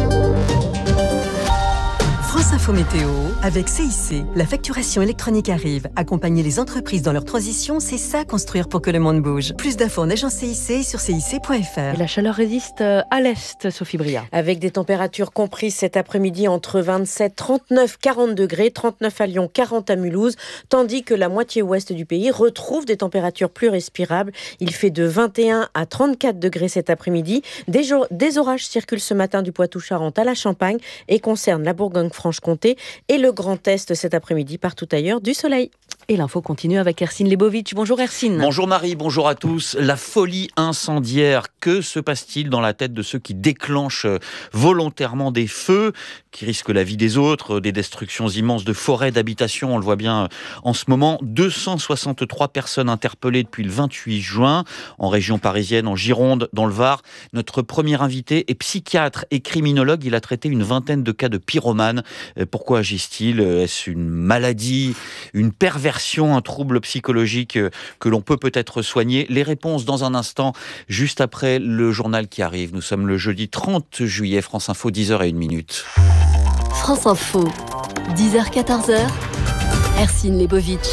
France Info Météo, avec CIC. La facturation électronique arrive. Accompagner les entreprises dans leur transition, c'est ça, construire pour que le monde bouge. Plus d'infos en agence CIC et sur cic.fr. Et la chaleur résiste à l'est, Sophie Bria. Avec des températures comprises cet après-midi entre 27, 39, 40 degrés, 39 à Lyon, 40 à Mulhouse, tandis que la moitié ouest du pays retrouve des températures plus respirables. Il fait de 21 à 34 degrés cet après-midi. Des orages circulent ce matin du Poitou-Charentes à la Champagne et concernent la Bourgogne-Franche-Comté et le Grand Est cet après-midi, partout ailleurs, du soleil. Et l'info continue avec Hercine Lebovitch. Bonjour Hercine. Bonjour Marie, bonjour à tous. La folie incendiaire, que se passe-t-il dans la tête de ceux qui déclenchent volontairement des feux, qui risquent la vie des autres, des destructions immenses de forêts, d'habitations, on le voit bien en ce moment. 263 personnes interpellées depuis le 28 juin, en région parisienne, en Gironde, dans le Var. Notre premier invité est psychiatre et criminologue. Il a traité une vingtaine de cas de pyromanes. Pourquoi agissent-ils ? Est-ce une maladie, une perversion, un trouble psychologique que l'on peut peut-être soigner? Les réponses dans un instant, juste après le journal qui arrive. Nous sommes le jeudi 30 juillet, France Info, 10h01. France Info, 10h-14h, Hercine Lebovitch.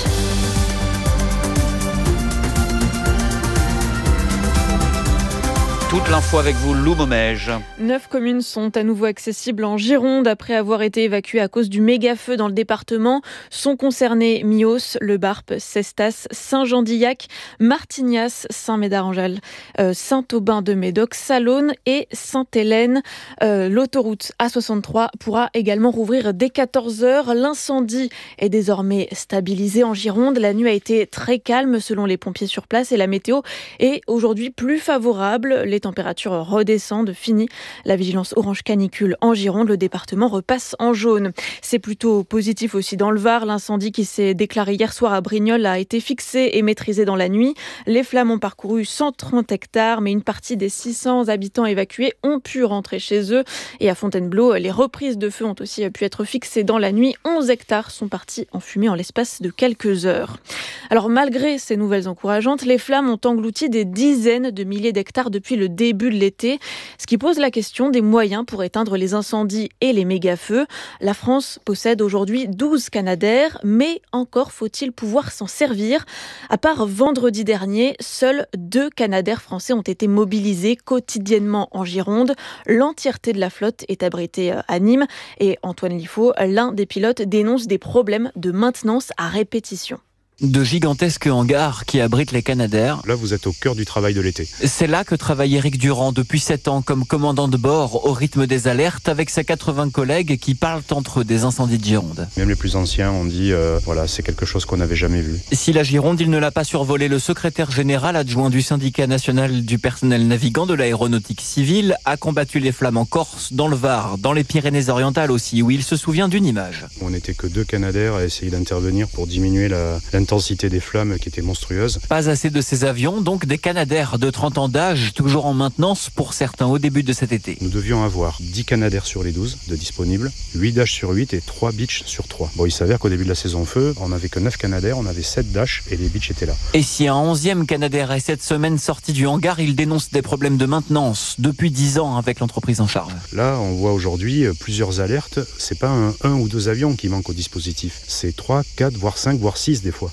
Toute l'info avec vous, Lou Momège. 9 communes sont à nouveau accessibles en Gironde après avoir été évacuées à cause du méga-feu dans le département. Sont concernés Mios, Le Barp, Cestas, Saint-Jean-d'Illac, Martignas, Saint-Médard-en-Jalles, Saint-Aubin-de-Médoc, Salonne et Sainte-Hélène. L'autoroute A63 pourra également rouvrir dès 14h. L'incendie est désormais stabilisé en Gironde. La nuit a été très calme selon les pompiers sur place et la météo est aujourd'hui plus favorable. Les températures redescendent, fini la vigilance orange canicule en Gironde, le département repasse en jaune. C'est plutôt positif aussi dans le Var. L'incendie qui s'est déclaré hier soir à Brignoles a été fixé et maîtrisé dans la nuit. Les flammes ont parcouru 130 hectares, mais une partie des 600 habitants évacués ont pu rentrer chez eux. Et à Fontainebleau, les reprises de feu ont aussi pu être fixées dans la nuit. 11 hectares sont partis en fumée en l'espace de quelques heures. Alors malgré ces nouvelles encourageantes, les flammes ont englouti des dizaines de milliers d'hectares depuis le début de l'été, ce qui pose la question des moyens pour éteindre les incendies et les méga-feux. La France possède aujourd'hui 12 Canadair, mais encore faut-il pouvoir s'en servir. À part vendredi dernier, seuls 2 Canadair français ont été mobilisés quotidiennement en Gironde. L'entièreté de la flotte est abritée à Nîmes et Antoine Liffaut, l'un des pilotes, dénonce des problèmes de maintenance à répétition. De gigantesques hangars qui abritent les Canadair. Là, vous êtes au cœur du travail de l'été. C'est là que travaille Éric Durand depuis 7 ans comme commandant de bord au rythme des alertes avec ses 80 collègues qui parlent entre eux des incendies de Gironde. Même les plus anciens ont dit, voilà, c'est quelque chose qu'on n'avait jamais vu. Si la Gironde, il ne l'a pas survolé, le secrétaire général adjoint du syndicat national du personnel navigant de l'aéronautique civile a combattu les flammes en Corse, dans le Var, dans les Pyrénées-Orientales aussi, où il se souvient d'une image. On n'était que 2 Canadair à essayer d'intervenir pour diminuer l'intensité des flammes qui était monstrueuse. Pas assez de ces avions, donc des Canadair de 30 ans d'âge, toujours en maintenance pour certains au début de cet été. Nous devions avoir 10 Canadair sur les 12 de disponibles, 8 Dash sur 8 et 3 Beach sur 3. Bon, il s'avère qu'au début de la saison feu, on n'avait que 9 Canadair, on avait 7 Dash et les Beach étaient là. Et si un 11e Canadair est cette semaine sorti du hangar, il dénonce des problèmes de maintenance depuis 10 ans avec l'entreprise en charge. Là, on voit aujourd'hui plusieurs alertes. C'est pas un ou 2 avions qui manquent au dispositif. C'est 3, 4, voire 5, voire 6 des fois.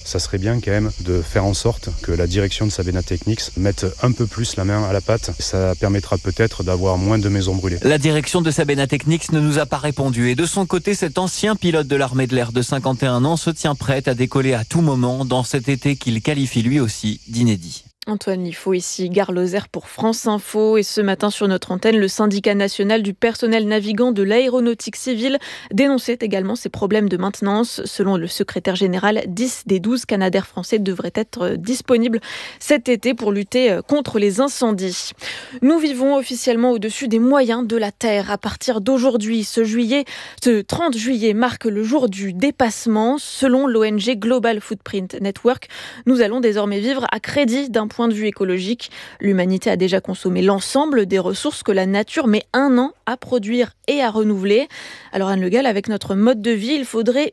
Ça serait bien quand même de faire en sorte que la direction de Sabena Technics mette un peu plus la main à la pâte. Ça permettra peut-être d'avoir moins de maisons brûlées. La direction de Sabena Technics ne nous a pas répondu. Et de son côté, cet ancien pilote de l'armée de l'air de 51 ans se tient prêt à décoller à tout moment dans cet été qu'il qualifie lui aussi d'inédit. Antoine Liffaut, ici, Gare Lozère pour France Info. Et ce matin, sur notre antenne, le syndicat national du personnel navigant de l'aéronautique civile dénonçait également ces problèmes de maintenance. Selon le secrétaire général, 10 des 12 Canadair français devraient être disponibles cet été pour lutter contre les incendies. Nous vivons officiellement au-dessus des moyens de la Terre. À partir d'aujourd'hui, ce 30 juillet marque le jour du dépassement. Selon l'ONG Global Footprint Network, nous allons désormais vivre à crédit d'un point de vue écologique. L'humanité a déjà consommé l'ensemble des ressources que la nature met 1 an à produire et à renouveler. Alors Anne Le Gall, avec notre mode de vie, il faudrait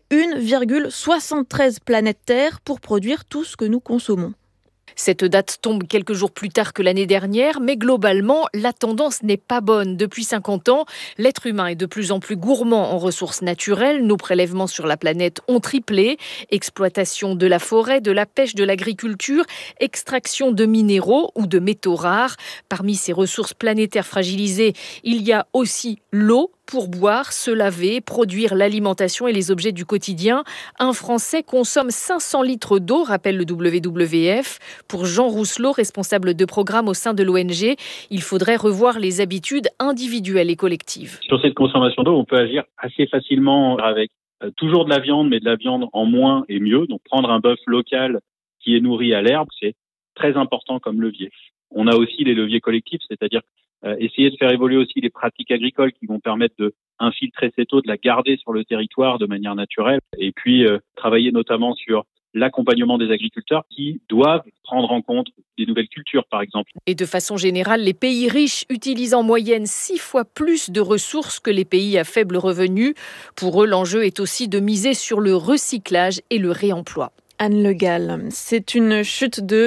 1,73 planètes Terre pour produire tout ce que nous consommons. Cette date tombe quelques jours plus tard que l'année dernière, mais globalement, la tendance n'est pas bonne. Depuis 50 ans, l'être humain est de plus en plus gourmand en ressources naturelles. Nos prélèvements sur la planète ont triplé. Exploitation de la forêt, de la pêche, de l'agriculture, extraction de minéraux ou de métaux rares. Parmi ces ressources planétaires fragilisées, il y a aussi l'eau. Pour boire, se laver, produire l'alimentation et les objets du quotidien. Un Français consomme 500 litres d'eau, rappelle le WWF. Pour Jean Rousselot, responsable de programme au sein de l'ONG, il faudrait revoir les habitudes individuelles et collectives. Sur cette consommation d'eau, on peut agir assez facilement avec toujours de la viande, mais de la viande en moins et mieux. Donc prendre un bœuf local qui est nourri à l'herbe, c'est très important comme levier. On a aussi les leviers collectifs, c'est-à-dire essayer de faire évoluer aussi les pratiques agricoles qui vont permettre de infiltrer cette eau, de la garder sur le territoire de manière naturelle. Et puis travailler notamment sur l'accompagnement des agriculteurs qui doivent prendre en compte des nouvelles cultures, par exemple. Et de façon générale, les pays riches utilisent en moyenne 6 fois plus de ressources que les pays à faible revenu. Pour eux, l'enjeu est aussi de miser sur le recyclage et le réemploi. Anne Le Gall, c'est une chute de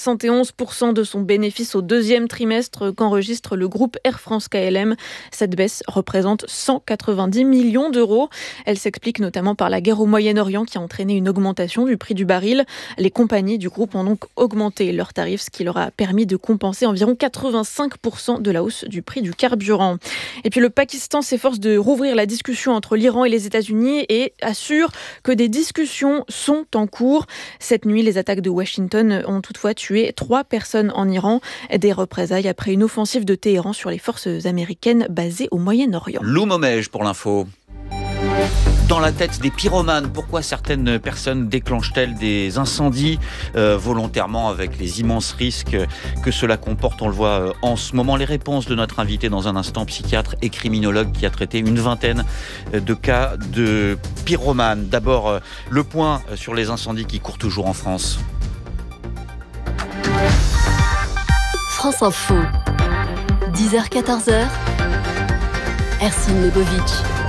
71% de son bénéfice au 2e trimestre qu'enregistre le groupe Air France KLM. Cette baisse représente 190 millions d'euros. Elle s'explique notamment par la guerre au Moyen-Orient qui a entraîné une augmentation du prix du baril. Les compagnies du groupe ont donc augmenté leurs tarifs, ce qui leur a permis de compenser environ 85% de la hausse du prix du carburant. Et puis le Pakistan s'efforce de rouvrir la discussion entre l'Iran et les États-Unis et assure que des discussions sont en cours. Cette nuit, les attaques de Washington ont toutefois tué 3 personnes en Iran. Des représailles après une offensive de Téhéran sur les forces américaines basées au Moyen-Orient. Lou Momège pour l'info. Dans la tête des pyromanes, pourquoi certaines personnes déclenchent-elles des incendies volontairement avec les immenses risques que cela comporte? On le voit en ce moment. Les réponses de notre invité dans un instant, psychiatre et criminologue qui a traité une vingtaine de cas de pyromanes. D'abord, le point sur les incendies qui courent toujours en France. France Info, 10h-14h, Hercine Lebovitch.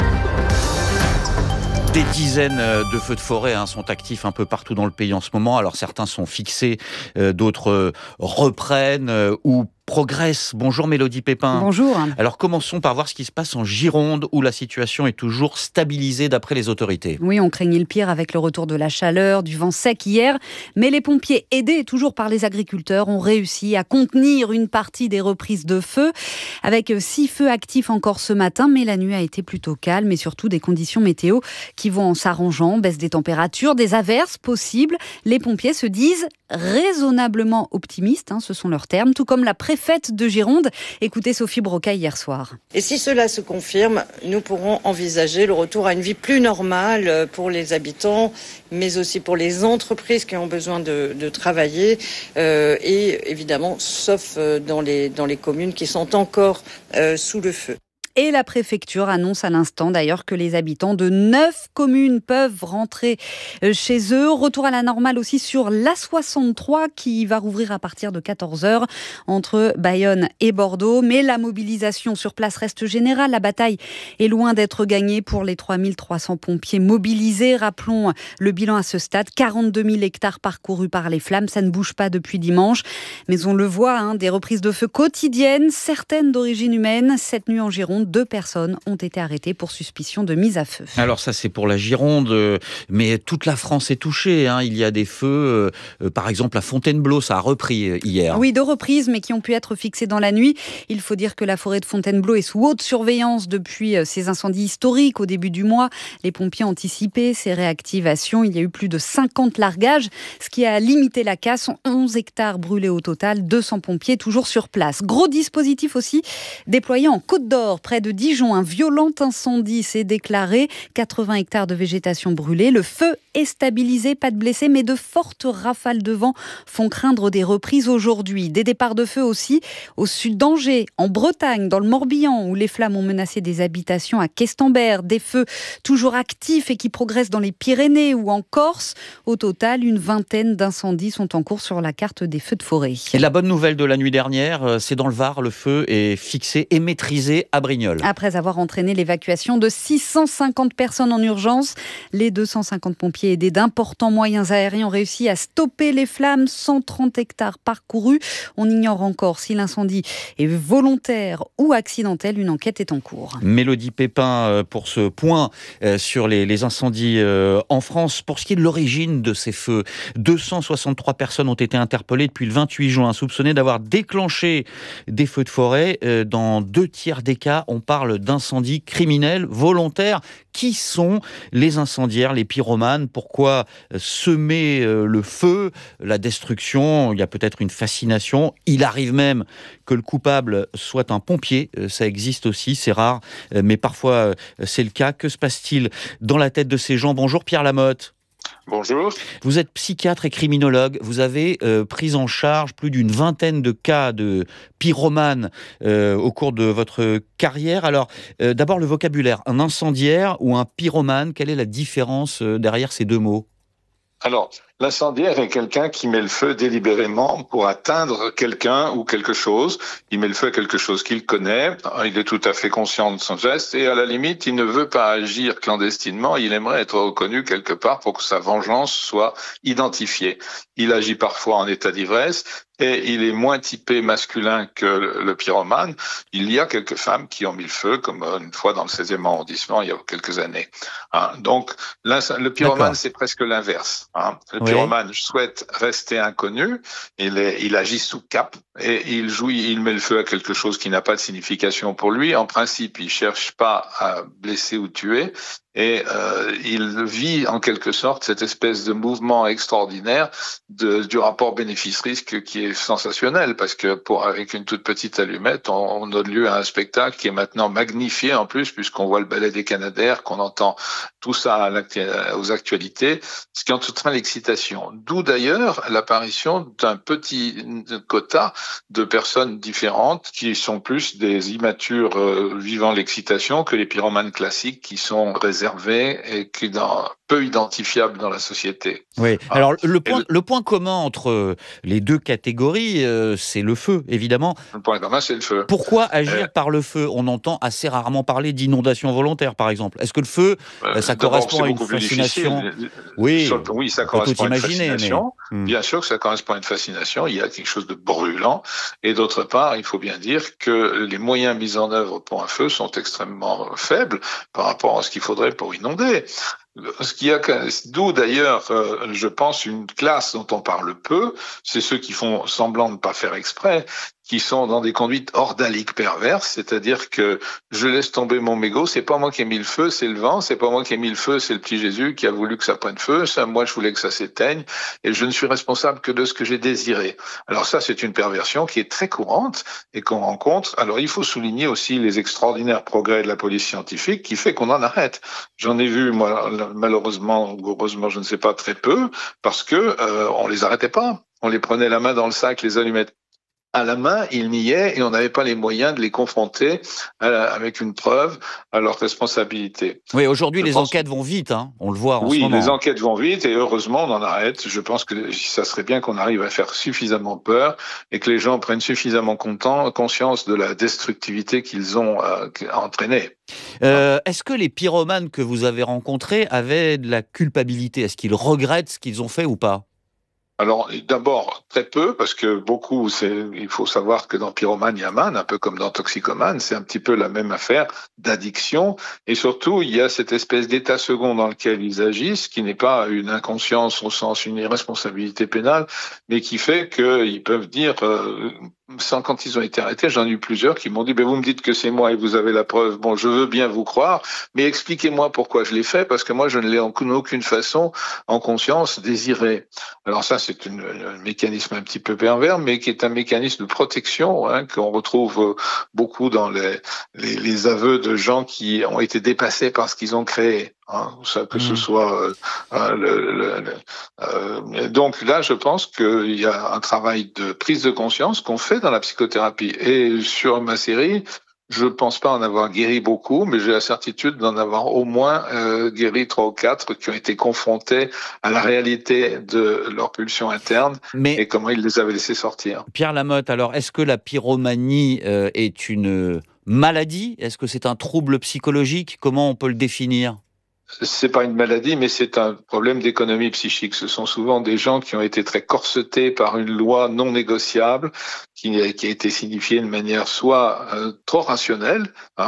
Des dizaines de feux de forêt sont actifs un peu partout dans le pays en ce moment. Alors certains sont fixés, d'autres reprennent ou progressent. Bonjour Mélodie Pépin. Bonjour. Alors commençons par voir ce qui se passe en Gironde où la situation est toujours stabilisée d'après les autorités. Oui, on craignait le pire avec le retour de la chaleur, du vent sec hier, mais les pompiers, aidés toujours par les agriculteurs, ont réussi à contenir une partie des reprises de feu avec 6 feux actifs encore ce matin, mais la nuit a été plutôt calme et surtout des conditions météo qui vont en s'arrangeant, baisse des températures, des averses possibles. Les pompiers se disent raisonnablement optimistes, ce sont leurs termes, tout comme la préfète de Gironde. Écoutez Sophie Brocaille hier soir. Et si cela se confirme, nous pourrons envisager le retour à une vie plus normale pour les habitants, mais aussi pour les entreprises qui ont besoin de travailler, et évidemment, sauf dans les communes qui sont encore sous le feu. Et la préfecture annonce à l'instant d'ailleurs que les habitants de 9 communes peuvent rentrer chez eux. Retour à la normale aussi sur l'A63 qui va rouvrir à partir de 14h entre Bayonne et Bordeaux. Mais la mobilisation sur place reste générale. La bataille est loin d'être gagnée pour les 3300 pompiers mobilisés. Rappelons le bilan à ce stade. 42 000 hectares parcourus par les flammes. Ça ne bouge pas depuis dimanche. Mais on le voit, des reprises de feu quotidiennes, certaines d'origine humaine. Cette nuit en Gironde, 2 personnes ont été arrêtées pour suspicion de mise à feu. Alors ça c'est pour la Gironde, mais toute la France est touchée. Il y a des feux, par exemple à Fontainebleau, ça a repris hier. Oui, 2 reprises, mais qui ont pu être fixées dans la nuit. Il faut dire que la forêt de Fontainebleau est sous haute surveillance depuis ces incendies historiques au début du mois. Les pompiers ont anticipé ces réactivations. Il y a eu plus de 50 largages, ce qui a limité la casse. 11 hectares brûlés au total, 200 pompiers toujours sur place. Gros dispositif aussi déployé en Côte d'Or, près de Dijon. Un violent incendie s'est déclaré. 80 hectares de végétation brûlée. Le feu est stabilisé, pas de blessés, mais de fortes rafales de vent font craindre des reprises aujourd'hui. Des départs de feu aussi au sud d'Angers, en Bretagne, dans le Morbihan, où les flammes ont menacé des habitations à Questembert. Des feux toujours actifs et qui progressent dans les Pyrénées ou en Corse. Au total, une vingtaine d'incendies sont en cours sur la carte des feux de forêt. Et la bonne nouvelle de la nuit dernière, c'est dans le Var, le feu est fixé et maîtrisé à Brignoles. Après avoir entraîné l'évacuation de 650 personnes en urgence, les 250 pompiers aidés d'importants moyens aériens ont réussi à stopper les flammes. 130 hectares parcourus. On ignore encore si l'incendie est volontaire ou accidentel. Une enquête est en cours. Mélodie Pépin pour ce point sur les incendies en France. Pour ce qui est de l'origine de ces feux, 263 personnes ont été interpellées depuis le 28 juin, soupçonnées d'avoir déclenché des feux de forêt. Dans 2 tiers des cas, on parle d'incendies criminels volontaires. Qui sont les incendiaires, les pyromanes? Pourquoi semer le feu, la destruction? Il y a peut-être une fascination. Il arrive même que le coupable soit un pompier. Ça existe aussi, c'est rare, mais parfois c'est le cas. Que se passe-t-il dans la tête de ces gens? Bonjour Pierre Lamotte. Bonjour. Vous êtes psychiatre et criminologue. Vous avez pris en charge plus d'une vingtaine de cas de pyromanes au cours de votre carrière. Alors, d'abord le vocabulaire. Un incendiaire ou un pyromane, quelle est la différence derrière ces 2 mots? Alors, l'incendiaire est quelqu'un qui met le feu délibérément pour atteindre quelqu'un ou quelque chose. Il met le feu à quelque chose qu'il connaît, il est tout à fait conscient de son geste et à la limite, il ne veut pas agir clandestinement, il aimerait être reconnu quelque part pour que sa vengeance soit identifiée. Il agit parfois en état d'ivresse et il est moins typé masculin que le pyromane. Il y a quelques femmes qui ont mis le feu, comme une fois dans le 16e arrondissement il y a quelques années. Donc, le pyromane, c'est presque l'inverse. Le pyromane souhaite rester inconnu, il agit sous cape et il met le feu à quelque chose qui n'a pas de signification pour lui. En principe, il cherche pas à blesser ou tuer. Et il vit en quelque sorte cette espèce de mouvement extraordinaire du rapport bénéfice-risque qui est sensationnel parce que avec une toute petite allumette, on donne lieu à un spectacle qui est maintenant magnifié en plus puisqu'on voit le ballet des Canadaires, qu'on entend tout ça aux actualités, ce qui entraîne l'excitation. D'où d'ailleurs l'apparition d'un petit quota de personnes différentes qui sont plus des immatures vivant l'excitation que les pyromanes classiques qui sont réservés et qui peu identifiables dans la société. Oui. Alors le point commun entre les 2 catégories, c'est le feu, évidemment. Le point commun, c'est le feu. Pourquoi agir par le feu? On entend assez rarement parler d'inondation volontaire, par exemple. Est-ce que le feu, ça correspond à une fascination? Oui, ça correspond à une fascination. Bien sûr que ça correspond à une fascination. Il y a quelque chose de brûlant. Et d'autre part, il faut bien dire que les moyens mis en œuvre pour un feu sont extrêmement faibles par rapport à ce qu'il faudrait pour inonder. D'où d'ailleurs, je pense, une classe dont on parle peu, c'est ceux qui font semblant de ne pas faire exprès, qui sont dans des conduites ordaliques perverses, c'est-à-dire que je laisse tomber mon mégot, c'est pas moi qui ai mis le feu, c'est le vent, c'est pas moi qui ai mis le feu, c'est le petit Jésus qui a voulu que ça prenne feu, moi je voulais que ça s'éteigne, et je ne suis responsable que de ce que j'ai désiré. Alors ça, c'est une perversion qui est très courante et qu'on rencontre. Alors il faut souligner aussi les extraordinaires progrès de la police scientifique qui fait qu'on en arrête. J'en ai vu, moi, malheureusement ou heureusement, je ne sais pas, très peu, parce que on les arrêtait pas. On les prenait la main dans le sac, les allumettes à la main, ils niaient et on n'avait pas les moyens de les confronter avec une preuve à leur responsabilité. Oui, aujourd'hui, les enquêtes vont vite, on le voit en ce moment. Oui, les enquêtes vont vite et heureusement, on en arrête. Je pense que ça serait bien qu'on arrive à faire suffisamment peur et que les gens prennent suffisamment conscience de la destructivité qu'ils ont entraînée. Est-ce que les pyromanes que vous avez rencontrés avaient de la culpabilité? Est-ce qu'ils regrettent ce qu'ils ont fait ou pas? Alors, d'abord, très peu, parce que beaucoup, il faut savoir que dans pyromane, il y a man, un peu comme dans toxicomane, c'est un petit peu la même affaire d'addiction. Et surtout, il y a cette espèce d'état second dans lequel ils agissent, qui n'est pas une inconscience au sens une irresponsabilité pénale, mais qui fait qu'ils peuvent dire, quand ils ont été arrêtés, j'en ai eu plusieurs qui m'ont dit, vous me dites que c'est moi et vous avez la preuve. Bon, je veux bien vous croire, mais expliquez-moi pourquoi je l'ai fait, parce que moi, je ne l'ai en aucune façon, en conscience, désiré. Alors ça, c'est un mécanisme un petit peu pervers, mais qui est un mécanisme de protection, qu'on retrouve beaucoup dans les aveux de gens qui ont été dépassés par ce qu'ils ont créé. Que ce soit donc là, je pense qu'il y a un travail de prise de conscience qu'on fait dans la psychothérapie. Et sur ma série, je pense pas en avoir guéri beaucoup, mais j'ai la certitude d'en avoir au moins guéri 3 ou 4 qui ont été confrontés à la réalité de leur pulsion interne et comment ils les avaient laissés sortir. Pierre Lamotte, alors est-ce que la pyromanie est une maladie ? Est-ce que c'est un trouble psychologique ? Comment on peut le définir ? C'est pas une maladie, mais c'est un problème d'économie psychique. Ce sont souvent des gens qui ont été très corsetés par une loi non négociable, qui a été signifiée de manière soit trop rationnelle,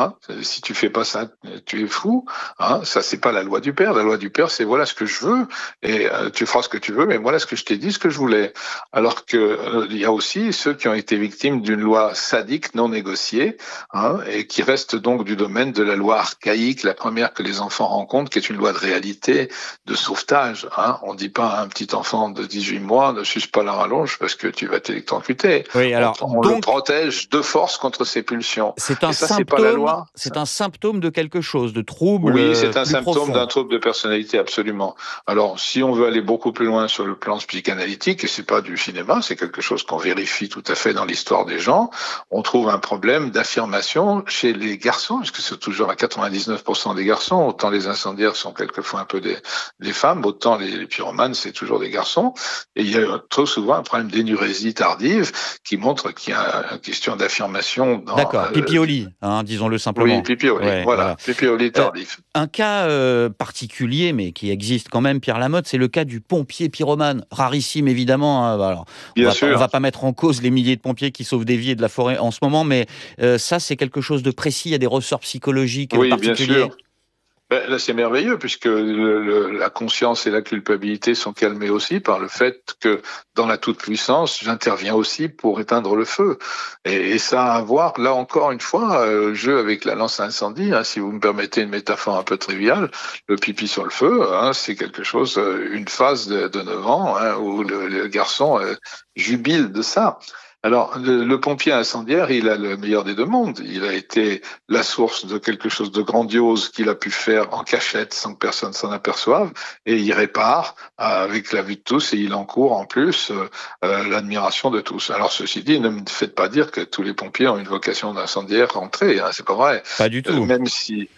si tu fais pas ça, tu es fou. Ça, c'est pas la loi du père. La loi du père, c'est voilà ce que je veux et tu feras ce que tu veux, mais voilà ce que je t'ai dit, ce que je voulais. Alors que il y a aussi ceux qui ont été victimes d'une loi sadique non négociée, et qui restent donc du domaine de la loi archaïque, la première que les enfants rencontrent, qui est une loi de réalité, de sauvetage. On dit pas à un petit enfant de 18 mois, ne suce pas la rallonge parce que tu vas t'électrocuter. Oui, alors, on le protège de force contre ses pulsions. C'est un symptôme, c'est pas la loi. C'est un symptôme de quelque chose, de trouble. Oui, c'est un symptôme profond. d'un trouble de personnalité, absolument. Alors, si on veut aller beaucoup plus loin sur le plan psychanalytique, et c'est pas du cinéma, c'est quelque chose qu'on vérifie tout à fait dans l'histoire des gens, on trouve un problème d'affirmation chez les garçons, puisque c'est toujours à 99% des garçons, autant les incendiaires sont quelquefois un peu des femmes, autant les pyromanes, c'est toujours des garçons. Et il y a trop souvent un problème d'énurésie tardive qui montre qu'il y a une question d'affirmation. D'accord, pipioli, disons-le simplement. Oui, pipioli, voilà. Pipioli tardif. Un cas particulier, mais qui existe quand même, Pierre Lamotte, c'est le cas du pompier pyromane. Rarissime, évidemment. Alors, on ne va pas mettre en cause les milliers de pompiers qui sauvent des vies et de la forêt en ce moment, mais ça, c'est quelque chose de précis. Il y a des ressorts psychologiques particuliers. Bien sûr. Là, c'est merveilleux puisque la conscience et la culpabilité sont calmées aussi par le fait que dans la toute-puissance, j'interviens aussi pour éteindre le feu. Et ça a à voir, là encore une fois, jeu avec la lance à incendie. Si vous me permettez une métaphore un peu triviale, le pipi sur le feu, c'est quelque chose, une phase de 9 ans où le garçon jubile de ça. Alors, le pompier incendiaire, il a le meilleur des deux mondes. Il a été la source de quelque chose de grandiose qu'il a pu faire en cachette sans que personne s'en aperçoive. Et il répare avec la vue de tous et il encourt en plus l'admiration de tous. Alors, ceci dit, ne me faites pas dire que tous les pompiers ont une vocation d'incendiaire rentrée. C'est pas vrai. Pas du tout. Même si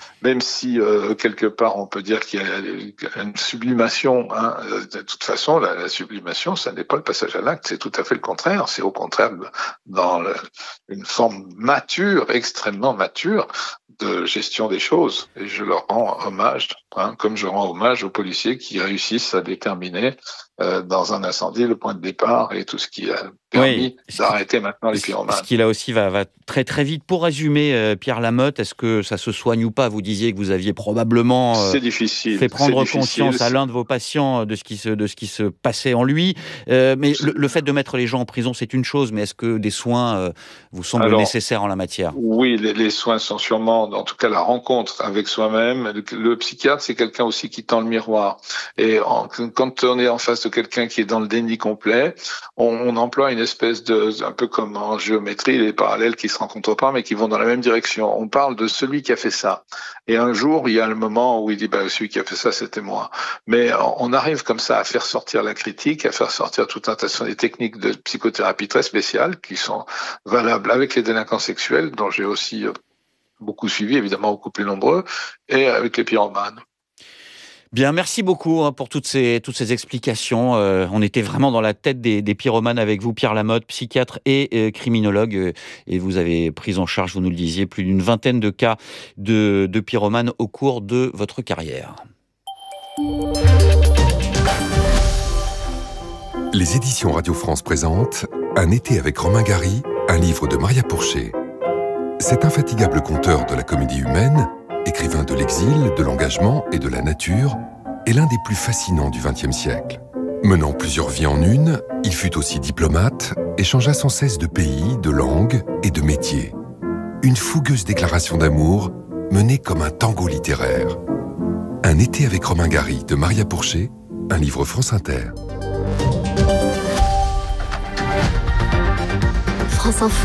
quelque part on peut dire qu'il y a une sublimation. De toute façon, la sublimation, ça n'est pas le passage à l'acte. C'est tout à fait le contraire. C'est au contraire dans une forme mature, extrêmement mature de gestion des choses. Et je leur rends hommage, comme je rends hommage aux policiers qui réussissent à déterminer dans un incendie le point de départ et tout ce qui a permis d'arrêter maintenant les pyromanes. Ce qui là aussi va très très vite. Pour résumer, Pierre Lamotte, est-ce que ça se soigne ou pas ? Vous disiez que vous aviez probablement fait prendre conscience à l'un de vos patients de ce qui se passait en lui. Mais le fait de mettre les gens en prison, c'est une chose, mais est-ce que des soins vous semblent nécessaires en la matière ? Oui, les soins sont sûrement, en tout cas la rencontre avec soi-même. Le psychiatre, c'est quelqu'un aussi qui tend le miroir. Et quand on est en face de quelqu'un qui est dans le déni complet, on emploie une espèce de, un peu comme en géométrie, les parallèles qui se rencontrent pas, mais qui vont dans la même direction. On parle de celui qui a fait ça. Et un jour, il y a le moment où il dit, celui qui a fait ça, c'était moi. Mais on arrive comme ça à faire sortir la critique, à faire sortir tout un tas de techniques de psychothérapie très spéciales qui sont valables avec les délinquants sexuels, dont j'ai aussi beaucoup suivi, évidemment beaucoup plus nombreux, et avec les pyromanes. Bien, merci beaucoup pour toutes ces explications. On était vraiment dans la tête des pyromanes avec vous, Pierre Lamotte, psychiatre et criminologue. Et vous avez pris en charge, vous nous le disiez, plus d'une vingtaine de cas de pyromanes au cours de votre carrière. Les éditions Radio France présentent Un été avec Romain Gary, un livre de Maria Pourchet. Cet infatigable conteur de la comédie humaine, écrivain de l'exil, de l'engagement et de la nature, est l'un des plus fascinants du XXe siècle. Menant plusieurs vies en une, il fut aussi diplomate et changea sans cesse de pays, de langue et de métier. Une fougueuse déclaration d'amour menée comme un tango littéraire. Un été avec Romain Gary de Maria Pourchet, un livre France Inter. France Info,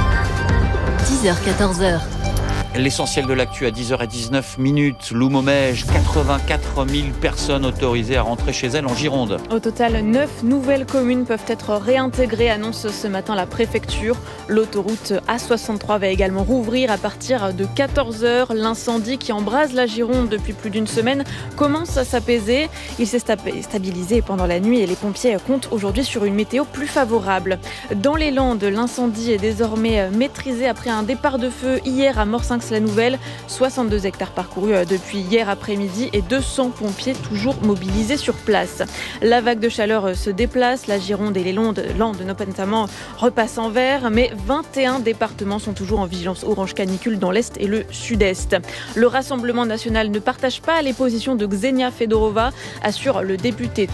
10h-14h. L'essentiel de l'actu à 10h19. Loumomège, 84 000 personnes autorisées à rentrer chez elles en Gironde. Au total, 9 nouvelles communes peuvent être réintégrées, annonce ce matin la préfecture. L'autoroute A63 va également rouvrir à partir de 14h. L'incendie qui embrase la Gironde depuis plus d'une semaine commence à s'apaiser. Il s'est stabilisé pendant la nuit et les pompiers comptent aujourd'hui sur une météo plus favorable. Dans les Landes, l'incendie est désormais maîtrisé après un départ de feu hier à Morsinx-la-Nouvelle. 62 hectares parcourus depuis hier après-midi et 200 pompiers toujours mobilisés sur place. La vague de chaleur se déplace. La Gironde et les Landes notamment repassent en vert, mais 21 départements sont toujours en vigilance orange canicule dans l'Est et le Sud-Est. Le Rassemblement national ne partage pas les positions de Ksenia Fedorova, assure le député